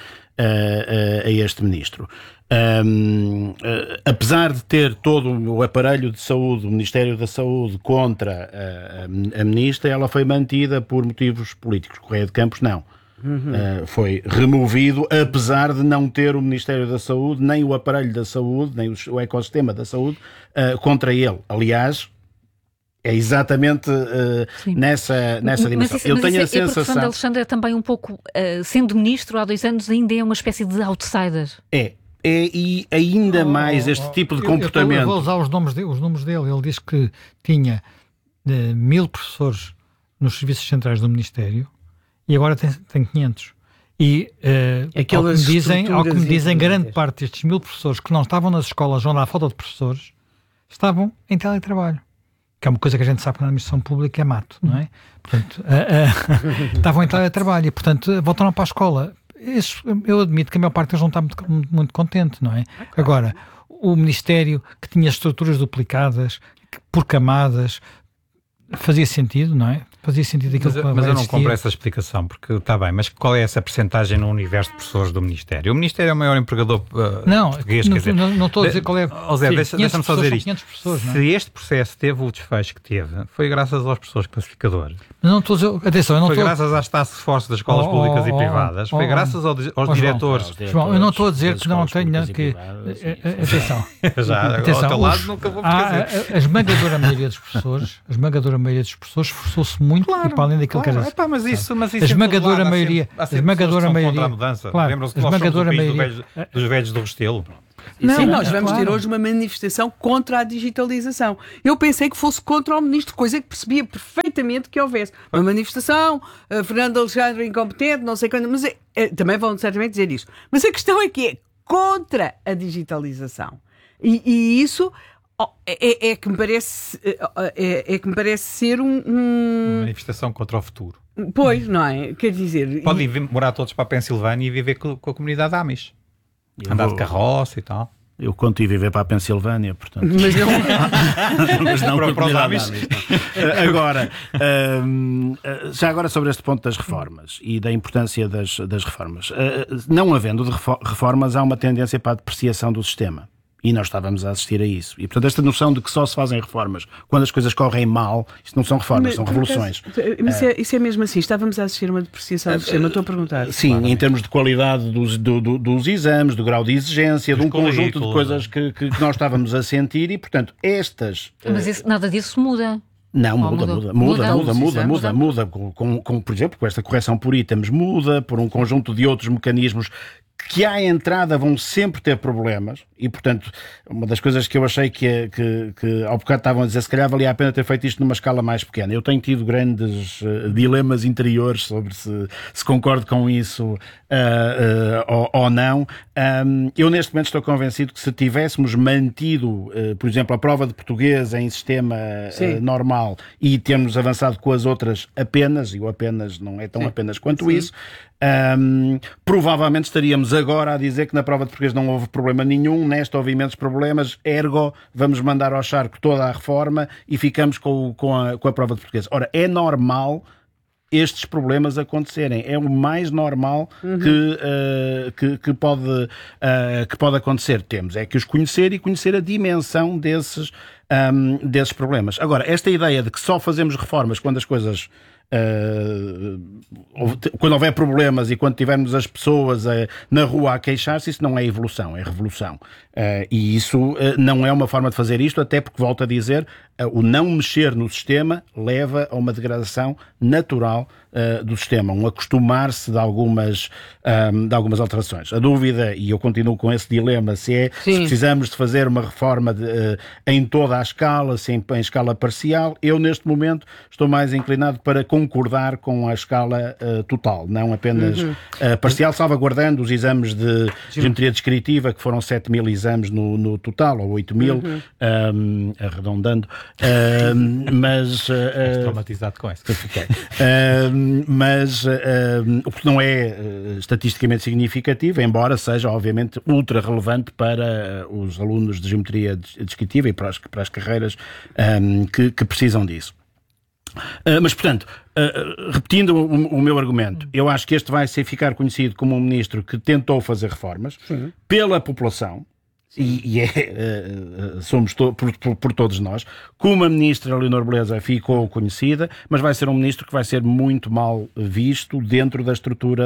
este ministro. Apesar de ter todo o aparelho de saúde, o Ministério da Saúde contra a ministra, ela foi mantida por motivos políticos. Correia de Campos não. Foi removido, apesar de não ter o Ministério da Saúde, nem o aparelho da saúde, nem o ecossistema da saúde contra ele. Aliás, é exatamente nessa dimensão. Eu tenho a sensação... Fernando Alexandre é também um pouco, sendo ministro há 2 anos, ainda é uma espécie de outsider. E ainda mais este tipo de comportamento. Eu vou usar os números dele. Ele diz que tinha 1000 professores nos serviços centrais do Ministério e agora tem 500. E ao que me dizem, grande parte destes 1000 professores que não estavam nas escolas onde há falta de professores estavam em teletrabalho, que é uma coisa que a gente sabe que na administração pública é mato, não é? Portanto, estavam em teletrabalho e, portanto, voltaram para a escola. Eu admito que a maior parte deles não está muito contente, não é? Agora, o Ministério que tinha estruturas duplicadas, por camadas, fazia sentido, não é? Fazia sentido aquilo que mas eu não compro essa explicação, porque está bem, mas qual é essa percentagem no universo de professores do Ministério? O Ministério é o maior empregador português, quer dizer... Não estou a dizer qual é... Zé, deixa-me só dizer isto. Não é? Se este processo teve o desfecho que teve, foi graças aos professores classificadores. Não estou a dizer... Atenção, eu não foi graças às task force das escolas públicas e privadas. Foi graças aos diretores. João, eu não estou a dizer que não tenha que... Atenção. Já, ao teu lado nunca vou esquecer. A esmagadora maioria dos professores esforçou-se muito, claro, e para além daquilo que era... Mas isso a esmagadora maioria... Há sempre pessoas que são contra a mudança. Claro, lembram-se que nós somos o país dos velhos do Restelo. Sim, nós vamos ter hoje uma manifestação contra a digitalização. Eu pensei que fosse contra o ministro, coisa que percebia perfeitamente que houvesse. Uma manifestação, Fernando Alexandre incompetente, não sei quando, mas também vão certamente dizer isso. Mas a questão é que é contra a digitalização. E isso... É que me parece ser uma manifestação contra o futuro. Pois, não é? Quer dizer... Podem morar todos para a Pensilvânia e viver com a comunidade Amish. Andar de carroça e tal. Eu conto e viver para a Pensilvânia, portanto. Mas não... Mas não para os Amish. Agora, já agora sobre este ponto das reformas e da importância das reformas. Não havendo de reformas, há uma tendência para a depreciação do sistema. E nós estávamos a assistir a isso. E, portanto, esta noção de que só se fazem reformas quando as coisas correm mal, isto não são reformas, são revoluções. Mas isso é mesmo assim? Estávamos a assistir a uma depreciação do sistema? Estou a perguntar. Sim, claramente. Em termos de qualidade dos exames, do grau de exigência, de um conjunto de coisas que nós estávamos a sentir e, portanto, estas... Mas nada disso muda. Não, muda. Por exemplo, com esta correção por itens, muda por um conjunto de outros mecanismos que à entrada vão sempre ter problemas e, portanto, uma das coisas que eu achei que ao bocado estavam a dizer, se calhar valia a pena ter feito isto numa escala mais pequena. Eu tenho tido grandes dilemas interiores sobre se concordo com isso ou não. Eu neste momento estou convencido que se tivéssemos mantido, por exemplo, a prova de português em sistema normal e termos avançado com as outras apenas, e o apenas não é tão apenas quanto isso, provavelmente estaríamos agora a dizer que na prova de português não houve problema nenhum, nesta houve imensos problemas, ergo vamos mandar ao charco toda a reforma e ficamos com a prova de português. Ora, é normal estes problemas acontecerem, é o mais normal que pode acontecer. Temos é que os conhecer e conhecer a dimensão desses problemas. Agora, esta ideia de que só fazemos reformas quando as coisas... quando houver problemas e quando tivermos as pessoas na rua a queixar-se, isso não é evolução, é revolução. E isso não é uma forma de fazer isto, até porque, volto a dizer, o não mexer no sistema leva a uma degradação natural do sistema, um acostumar-se de algumas alterações. A dúvida, e eu continuo com esse dilema, se precisamos de fazer uma reforma em toda a escala, se em escala parcial. Eu, neste momento, estou mais inclinado para concordar com a escala total, não apenas parcial, salvaguardando os exames de geometria descritiva, que foram 7.000 exames no total, ou 8.000, arredondando, mas... traumatizado com isso. Mas o que não é estatisticamente significativo, embora seja, obviamente, ultra relevante para os alunos de geometria descritiva e para as carreiras que precisam disso. Mas, portanto, repetindo o meu argumento, eu acho que este vai ficar conhecido como um ministro que tentou fazer reformas pela população, somos por todos nós, como a ministra Leonor Beleza ficou conhecida, mas vai ser um ministro que vai ser muito mal visto dentro da estrutura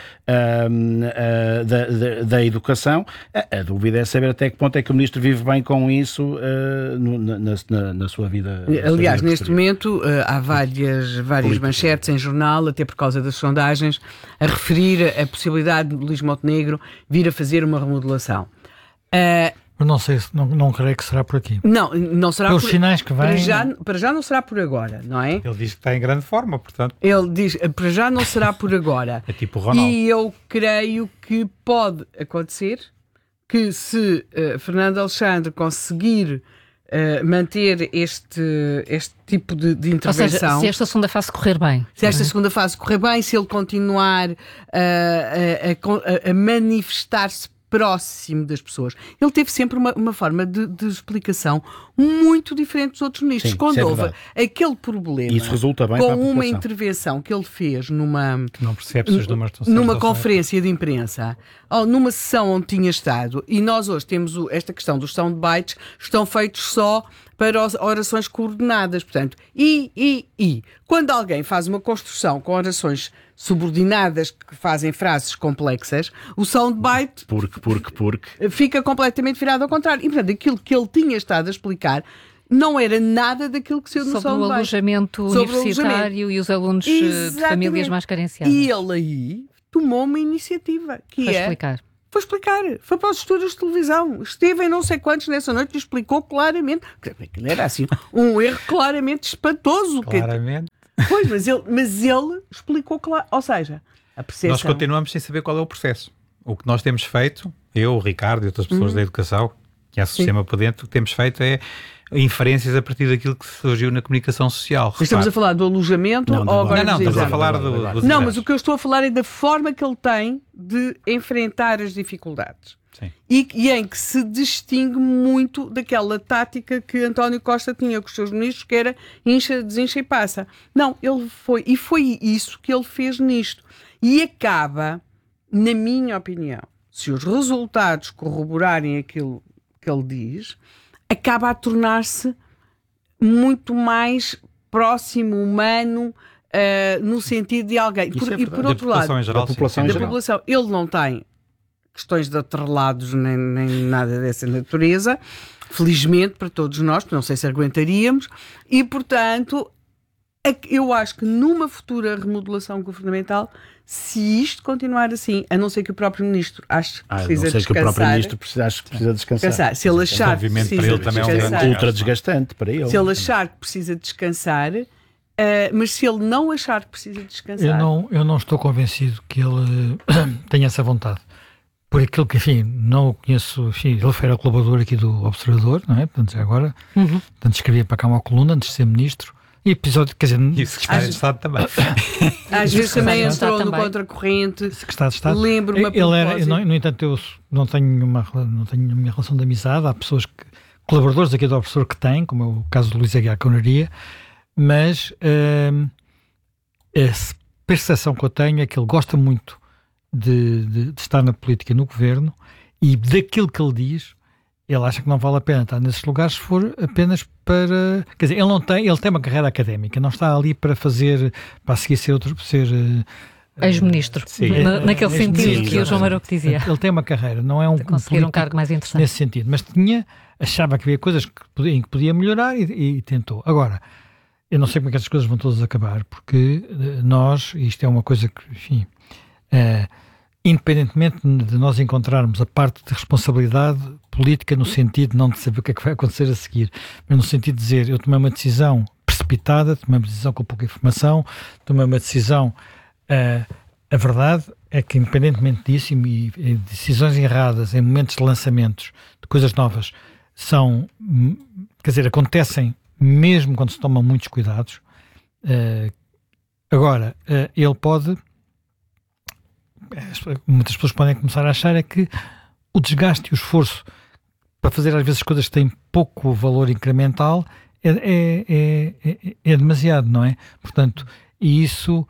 da educação. A dúvida é saber até que ponto é que o ministro vive bem com isso na sua vida. Aliás, neste momento há várias manchetes em jornal, até por causa das sondagens, a referir a possibilidade de Luís Montenegro vir a fazer uma remodelação. Mas não sei, não creio que será por aqui. Não será pelos sinais que vêm. Para já não será por agora, não é? Ele diz que está em grande forma, portanto. Ele diz, para já não será por agora. É tipo o Ronaldo. E eu creio que pode acontecer que se Fernando Alexandre conseguir manter este tipo de intervenção. Ou seja, se esta segunda fase correr bem. Se esta segunda fase correr bem, se ele continuar a manifestar-se próximo das pessoas. Ele teve sempre uma forma de explicação muito diferente dos outros ministros. Sim, quando houve aquele problema, isso resulta bem com uma intervenção que ele fez numa conferência de imprensa, ou numa sessão onde tinha estado, e nós hoje temos esta questão dos soundbites, estão feitos só para orações coordenadas, portanto, quando alguém faz uma construção com orações subordinadas que fazem frases complexas, o soundbite fica completamente virado ao contrário. E, portanto, aquilo que ele tinha estado a explicar não era nada daquilo que se no sobre o alojamento universitário e os alunos de famílias mais carenciadas. E ele aí tomou uma iniciativa que explicar. Foi explicar. Foi para os estúdios de televisão. Esteve em não sei quantos nessa noite e explicou claramente. Aquilo era assim, um erro claramente espantoso. Claramente. Pois, mas ele explicou claro. Ou seja, a percepção... Nós continuamos sem saber qual é o processo. O que nós temos feito, eu, o Ricardo e outras pessoas da educação, que há sistema por dentro, o que temos feito é inferências a partir daquilo que surgiu na comunicação social. Estamos a falar do alojamento ou agora não, estamos a falar do Não, mas o que eu estou a falar é da forma que ele tem de enfrentar as dificuldades. Sim. E em que se distingue muito daquela tática que António Costa tinha com os seus ministros, que era incha, desincha e passa. Não, foi isso que ele fez nisto. E acaba, na minha opinião, se os resultados corroborarem aquilo que ele diz, acaba a tornar-se muito mais próximo, humano, no sentido de alguém. E por outro lado, da população. Ele não tem questões de atrelados nem nada dessa natureza, felizmente para todos nós, não sei se aguentaríamos, e portanto eu acho que numa futura remodelação governamental, se isto continuar assim, a não ser que o próprio Ministro ache que precisa descansar. Que o próprio Ministro precisa descansar. Se ele achar que precisa descansar, ultra desgastante para ele. Se ele achar que precisa descansar, mas se ele não achar que precisa descansar... Eu não estou convencido que ele tenha essa vontade. Por aquilo que, enfim, não o conheço, enfim, ele foi colaborador aqui do Observador, não é? Portanto, já agora, portanto, escrevia para cá uma coluna antes de ser Ministro, e episódio, quer dizer... E o Secretário de Estado também. Às vezes também entrou no Contracorrente. Secretário de Estado. Lembro-me a propósito. No entanto, eu não tenho a minha relação de amizade, há pessoas colaboradores aqui do Observador que têm, como é o caso do Luís Aguiar Conraria, mas a percepção que eu tenho é que ele gosta muito de estar na política, no governo, e daquilo que ele diz, ele acha que não vale a pena estar nesses lugares se for apenas para... Quer dizer, ele tem uma carreira académica, não está ali para seguir ser ex-ministro, naquele sentido que o João Maroco dizia. Ele tem uma carreira, não é conseguir um cargo mais interessante. Nesse sentido, mas achava que havia coisas em que podia melhorar e tentou. Agora, eu não sei como é que essas coisas vão todas acabar, porque isto é uma coisa que, enfim... independentemente de nós encontrarmos a parte de responsabilidade política no sentido não de saber o que é que vai acontecer a seguir, mas no sentido de dizer, eu tomei uma decisão precipitada, tomei uma decisão com pouca informação, tomei uma decisão, a verdade é que independentemente disso e decisões erradas em momentos de lançamentos de coisas novas acontecem mesmo quando se tomam muitos cuidados. Agora, ele pode... Muitas pessoas podem começar a achar é que o desgaste e o esforço para fazer às vezes coisas que têm pouco valor incremental é demasiado, não é? Portanto, e isso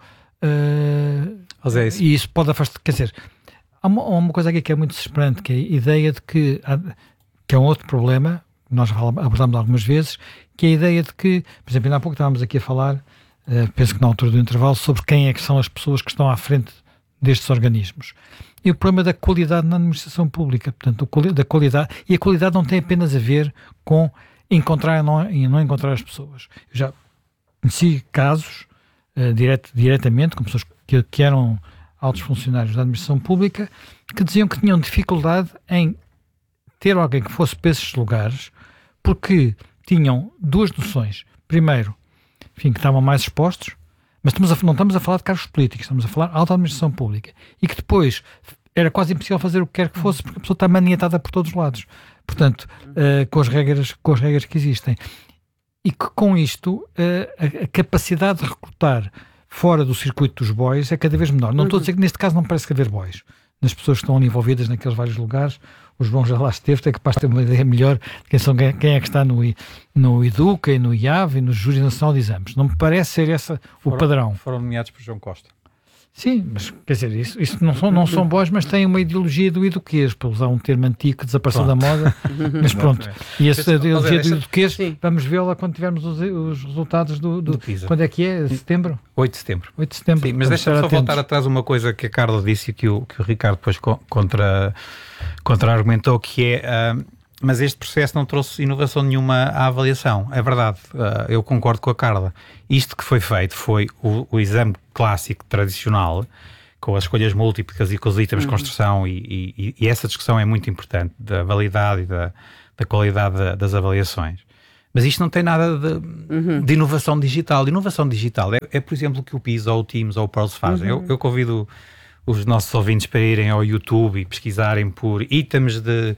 pode afastar, quer dizer, há uma coisa aqui que é muito desesperante, que é a ideia de que é um outro problema, que nós abordámos algumas vezes, que é a ideia de que, por exemplo, ainda há pouco estávamos aqui a falar, penso que na altura do intervalo, sobre quem é que são as pessoas que estão à frente destes organismos. E o problema da qualidade na administração pública, portanto, da qualidade, e a qualidade não tem apenas a ver com encontrar e não encontrar as pessoas. Eu já conheci casos diretamente com pessoas que eram altos funcionários da administração pública que diziam que tinham dificuldade em ter alguém que fosse para esses lugares porque tinham duas noções. Primeiro, enfim, que estavam mais expostos, mas não estamos a falar de cargos políticos, estamos a falar de alta administração pública. E que depois era quase impossível fazer o que quer que fosse, porque a pessoa está maniatada por todos os lados. portanto, com as regras que existem. E que com isto a capacidade de recrutar fora do circuito dos boys é cada vez menor. Não estou a dizer que neste caso não parece haver boys. Nas pessoas que estão ali envolvidas naqueles vários lugares, o João já lá esteve, é capaz de ter uma ideia melhor de quem é que está no Educa e no IAV e no Júri Nacional de Exames. Não me parece ser esse o padrão. Foram nomeados por João Costa. Sim, mas quer dizer, isso não são boys, mas têm uma ideologia do eduquês, para usar um termo antigo que desapareceu da moda, mas pronto. E essa ideologia do eduquês, vamos vê-la quando tivermos os resultados do PISA. Quando é que é? Setembro? 8 de setembro. 8 de setembro. Sim, mas deixa-me só voltar atrás uma coisa que a Carla disse e que o Ricardo depois contra-argumentou, que é... mas este processo não trouxe inovação nenhuma à avaliação. É verdade, eu concordo com a Carla. Isto que foi feito foi o exame clássico, tradicional, com as escolhas múltiplas e com os itens de construção, e essa discussão é muito importante, da validade e da qualidade das avaliações. Mas isto não tem nada de inovação digital. Inovação digital é, por exemplo, o que o PISA ou o Teams ou o PIRLS fazem. Eu convido os nossos ouvintes para irem ao YouTube e pesquisarem por itens de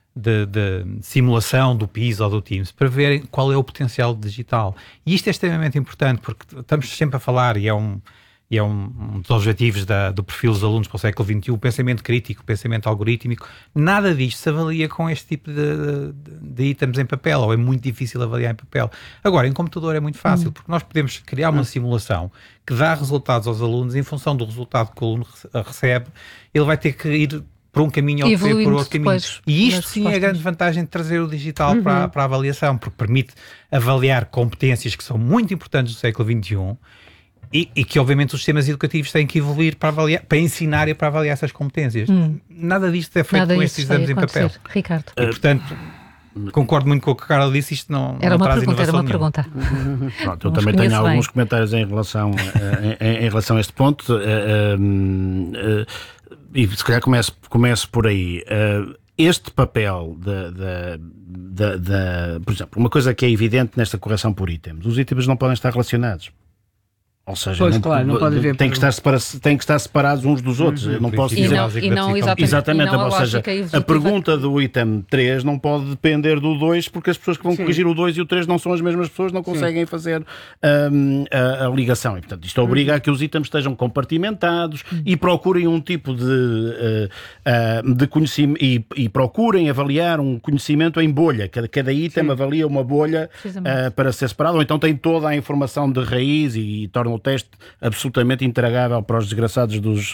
simulação do PISA ou do Teams, para verem qual é o potencial digital. E isto é extremamente importante, porque estamos sempre a falar, e é um dos objetivos do perfil dos alunos para o século XXI, o pensamento crítico, o pensamento algorítmico. Nada disto se avalia com este tipo de itens em papel, ou é muito difícil avaliar em papel. Agora, em computador é muito fácil, porque nós podemos criar uma simulação que dá resultados aos alunos em função do resultado que o aluno recebe. Ele vai ter que ir por um caminho ou por outro caminho. E isto sim é a grande vantagem de trazer o digital para a avaliação, porque permite avaliar competências que são muito importantes do século XXI e que obviamente os sistemas educativos têm que evoluir para avaliar, para ensinar e para avaliar essas competências. Nada disto é feito com estes exames em papel. Ricardo. E portanto, concordo muito com o que a Carla disse, isto não traz inovação nenhuma. Pronto, eu também tenho alguns comentários em relação a este ponto. E se calhar começo por aí. Este papel por exemplo, uma coisa que é evidente nesta correção por itens: os itens não podem estar relacionados. Ou seja, não pode haver tem que estar separados uns dos outros. Eu não posso dizer... Exatamente. Ou seja, a pergunta do item 3 não pode depender do 2, porque as pessoas que vão corrigir o 2 e o 3 não são as mesmas pessoas, não conseguem fazer a ligação. E, portanto, isto obriga a que os itens estejam compartimentados e procurem um tipo de conhecimento e procurem avaliar um conhecimento em bolha. Cada item avalia uma bolha para ser separado, ou então tem toda a informação de raiz e torna o teste absolutamente intragável para os desgraçados dos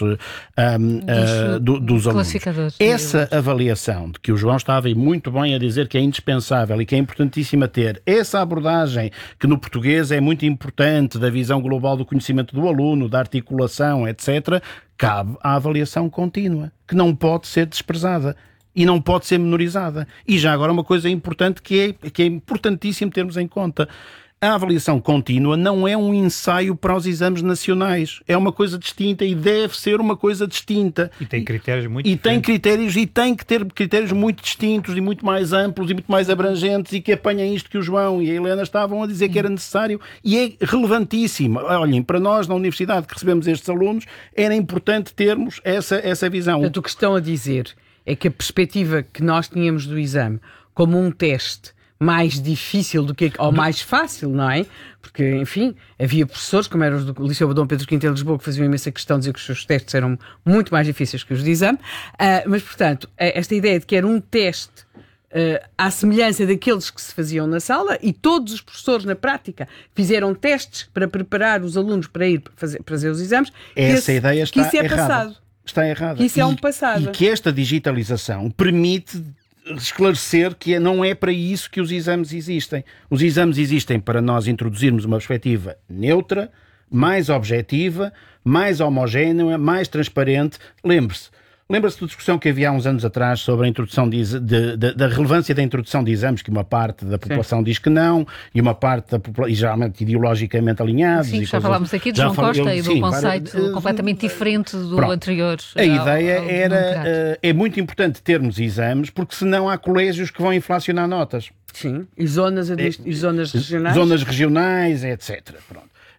alunos. Essa avaliação de que o João estava muito bem a dizer que é indispensável e que é importantíssima ter, essa abordagem que no português é muito importante, da visão global do conhecimento do aluno, da articulação, etc., cabe à avaliação contínua, que não pode ser desprezada e não pode ser menorizada. E já agora uma coisa importante que é importantíssimo termos em conta: a avaliação contínua não é um ensaio para os exames nacionais. É uma coisa distinta e deve ser uma coisa distinta. E tem critérios muito diferentes. Tem que ter critérios muito distintos e muito mais amplos e muito mais abrangentes, e que apanhem isto que o João e a Helena estavam a dizer que era necessário, e é relevantíssimo. Olhem, para nós na universidade que recebemos estes alunos, era importante termos essa visão. Portanto, o que estão a dizer é que a perspectiva que nós tínhamos do exame como um teste mais difícil do que, ou mais fácil, não é? Porque, enfim, havia professores, como eram os do Liceu Dom Pedro V em Lisboa, que faziam imensa questão de dizer que os seus testes eram muito mais difíceis que os de exame, mas, portanto, esta ideia de que era um teste à semelhança daqueles que se faziam na sala, e todos os professores, na prática, fizeram testes para preparar os alunos para ir fazer os exames, essa ideia está que isso é errada. Passado. Está errada. Que isso é um passado. E que esta digitalização permite esclarecer que não é para isso que os exames existem. Os exames existem para nós introduzirmos uma perspectiva neutra, mais objetiva, mais homogénea, mais transparente. Lembra-se da discussão que havia há uns anos atrás sobre a introdução da relevância da introdução de exames, que uma parte da população diz que não, e uma parte da população, e geralmente ideologicamente alinhados. Sim, já falámos aqui de João Costa e do conceito completamente diferente do anterior. A ideia é muito importante termos exames, porque senão há colégios que vão inflacionar notas. Sim, e zonas regionais. Zonas regionais, etc. Pronto.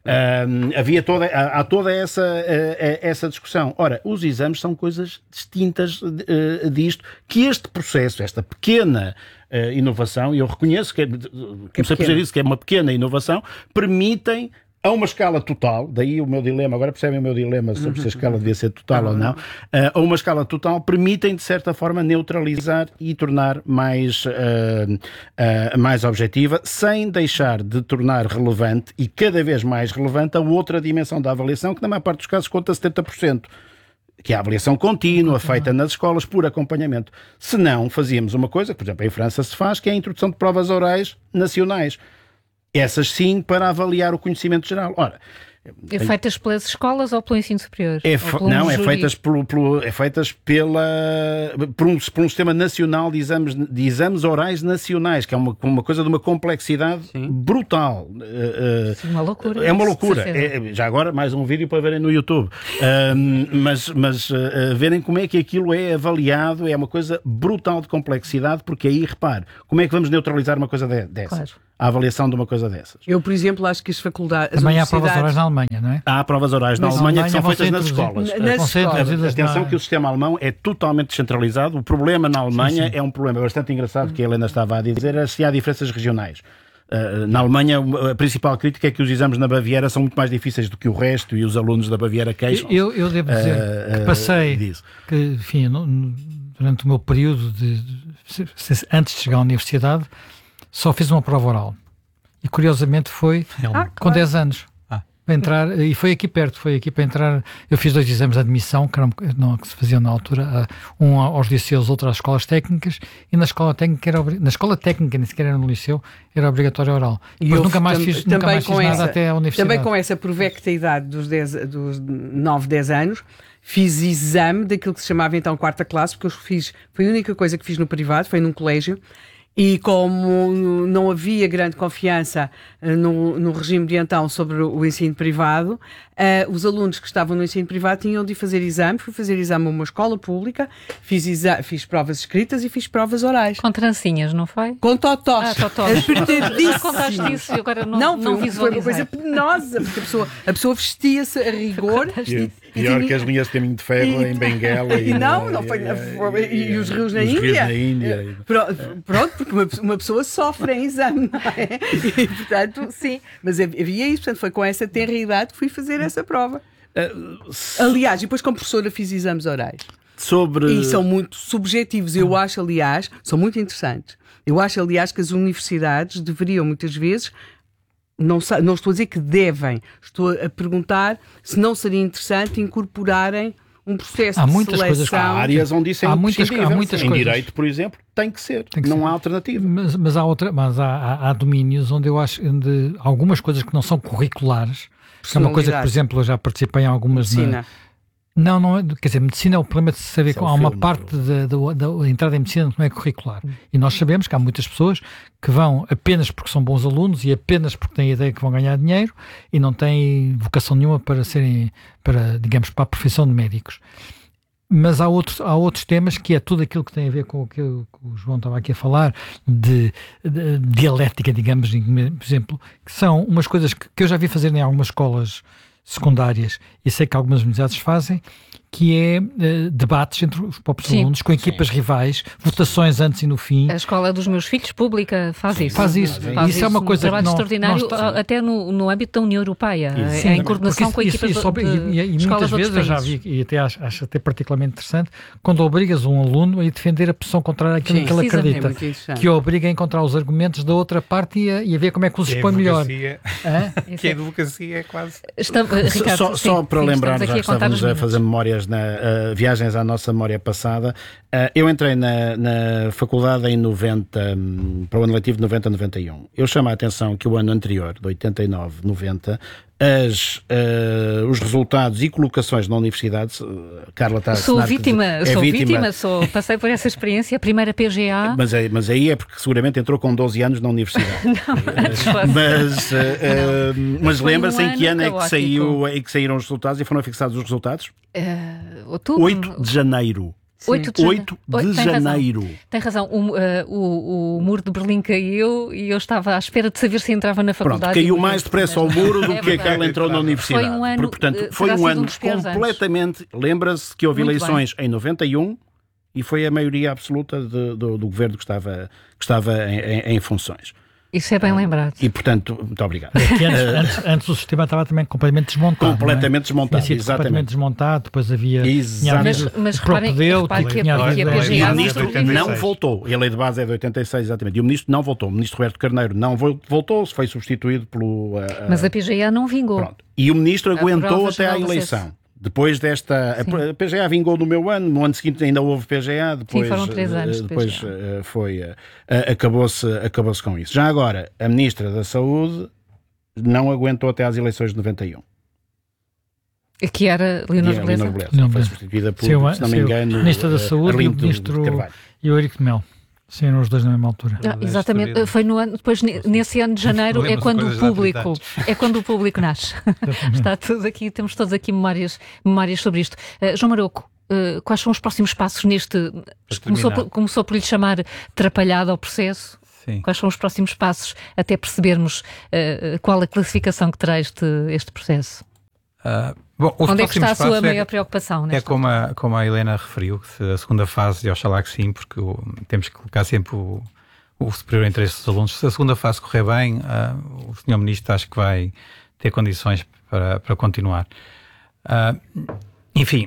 Há toda essa discussão. Ora, os exames são coisas distintas disto, que este processo, esta pequena inovação, e eu reconheço que comecei por dizer isso, que é uma pequena inovação, permitem a uma escala total, daí o meu dilema, agora percebem o meu dilema sobre se a escala devia ser total ou não, a uma escala total permitem, de certa forma, neutralizar e tornar mais objetiva, sem deixar de tornar relevante e cada vez mais relevante a outra dimensão da avaliação, que na maior parte dos casos conta 70%. Que é a avaliação contínua, feita nas escolas por acompanhamento. Se não, fazíamos uma coisa, que, por exemplo, em França se faz, que é a introdução de provas orais nacionais. Essas sim, para avaliar o conhecimento geral. Ora, feitas pelas escolas ou pelo ensino superior? Feitas por um sistema nacional de exames orais nacionais, que é uma coisa de uma complexidade brutal. Sim, uma loucura. É uma loucura. Já agora, mais um vídeo para verem no YouTube. Mas verem como é que aquilo é avaliado, é uma coisa brutal de complexidade, porque aí, repare, como é que vamos neutralizar uma coisa dessas? Claro. A avaliação de uma coisa dessas. Eu, por exemplo, acho que as faculdades... Também há provas orais na Alemanha, não é? Há provas orais na Alemanha que são feitas nas escolas. Atenção que o sistema alemão é totalmente descentralizado. O problema na Alemanha é um problema bastante engraçado que a Helena estava a dizer, é se há diferenças regionais. Na Alemanha, a principal crítica é que os exames na Baviera são muito mais difíceis do que o resto e os alunos da Baviera queixam. Eu devo dizer que passei, que, enfim, durante o meu período antes de chegar à universidade, só fiz uma prova oral. E curiosamente foi com 10 anos. Para entrar, e foi aqui perto, para entrar. Eu fiz 2 exames de admissão, que se faziam na altura, um aos liceus, outro às escolas técnicas, e na escola técnica nem sequer era no liceu, era obrigatório oral. E depois nunca mais fiz nada até a universidade. Também com essa provecta idade dos 9, 10 anos, fiz exame daquilo que se chamava então quarta classe, porque foi a única coisa que fiz no privado, foi num colégio. E como não havia grande confiança no regime de então sobre o ensino privado, os alunos que estavam no ensino privado tinham de fazer exame. Fui fazer exame a uma escola pública, fiz provas escritas e fiz provas orais. Com trancinhas, não foi? Com totós. Totós. Já contaste isso e agora não visualizei. Foi uma coisa penosa, porque a pessoa vestia-se a rigor. Pior que as linhas de caminho de ferro em Benguela. E os rios na Índia. Pronto, porque uma pessoa sofre em exame, não é? E, portanto, sim. Mas havia isso, portanto, foi com essa tenra idade que fui fazer essa prova. Aliás, depois como professora fiz exames orais. E são muito subjetivos. Eu acho, aliás, são muito interessantes. Eu acho, aliás, que as universidades deveriam, muitas vezes... Não estou a dizer que devem, estou a perguntar se não seria interessante incorporarem um processo de seleção. Há áreas onde isso é imprescindível. Em direito, por exemplo, tem que ser. Não há alternativa. Mas há domínios onde eu acho onde algumas coisas que não são curriculares, que é uma coisa que, por exemplo, eu já participei em algumas... Medicina. Não é, quer dizer, medicina é o problema de saber que há uma parte da entrada em medicina que não é curricular. E nós sabemos que há muitas pessoas que vão apenas porque são bons alunos e apenas porque têm a ideia que vão ganhar dinheiro e não têm vocação nenhuma para a profissão de médicos. Mas há outros temas que é tudo aquilo que tem a ver com o que o João estava aqui a falar, de dialética, digamos, por exemplo, que são umas coisas que eu já vi fazer em algumas escolas secundárias, e sei que algumas universidades fazem, que é debates entre os próprios alunos, com equipas rivais, votações antes e no fim. A escola dos meus filhos pública faz isso. Isso é uma coisa trabalho extraordinário, até no âmbito da União Europeia, em coordenação com equipas de muitas vezes eu já vi, e até acho até particularmente interessante, quando obrigas um aluno a defender a posição contrária àquilo que ele acredita, que obriga a encontrar os argumentos da outra parte e a ver como é que os expõe melhor. Que a advocacia é quase... Ricardo, só para lembrar, já estávamos a fazer memórias viagens à nossa memória passada. Eu entrei na faculdade em 90, para o ano letivo de 90-91. Eu chamo a atenção que o ano anterior, de 89-90, os resultados e colocações na universidade, Carla está a Sou vítima, passei por essa experiência, a primeira PGA. Mas aí é porque seguramente entrou com 12 anos na universidade. Mas lembra-se em que ano é que saíram os resultados e foram fixados os resultados? Outubro. 8 de janeiro. 8 de janeiro. Tem razão. O muro de Berlim caiu e eu estava à espera de saber se entrava na faculdade. Pronto, caiu mais depressa ao muro do que ela entrou na universidade. Foi um ano, portanto, foi um ano completamente... Lembra-se que houve eleições em 91 e foi a maioria absoluta do governo que estava em funções. Isso é bem lembrado. E, portanto, muito obrigado. Antes o sistema estava também completamente desmontado. Completamente desmontado, exatamente. Completamente desmontado, depois havia... Mas reparem que a PGA... E o ministro não voltou. A lei de base é de 86, exatamente. E o ministro não voltou. O ministro Roberto Carneiro não voltou, foi substituído pelo... Mas a PGA não vingou. Pronto. E o ministro aguentou até à eleição. Depois desta... A PGA vingou no meu ano, no ano seguinte ainda houve PGA, depois... Sim, foram 3 anos de depois acabou-se com isso. Já agora, a Ministra da Saúde não aguentou até às eleições de 91. Que era Leonor Beleza? Foi substituída por, se não me engano, Ministra da Saúde e o Ministro Eurico de Mel. Sim, os dois na mesma altura. Exatamente, foi no ano, depois nesse ano de janeiro é quando o público nasce. Está tudo aqui, temos todos aqui memórias sobre isto. João Maroco, quais são os próximos passos neste... Começou por lhe chamar trapalhado ao processo. Sim. Quais são os próximos passos até percebermos qual a classificação que terá este processo? Onde é que está a sua maior preocupação? É como a Helena referiu, a segunda fase, e oxalá que sim, porque temos que colocar sempre o superior interesse dos alunos. Se a segunda fase correr bem, o Sr. Ministro acho que vai ter condições para continuar. Enfim,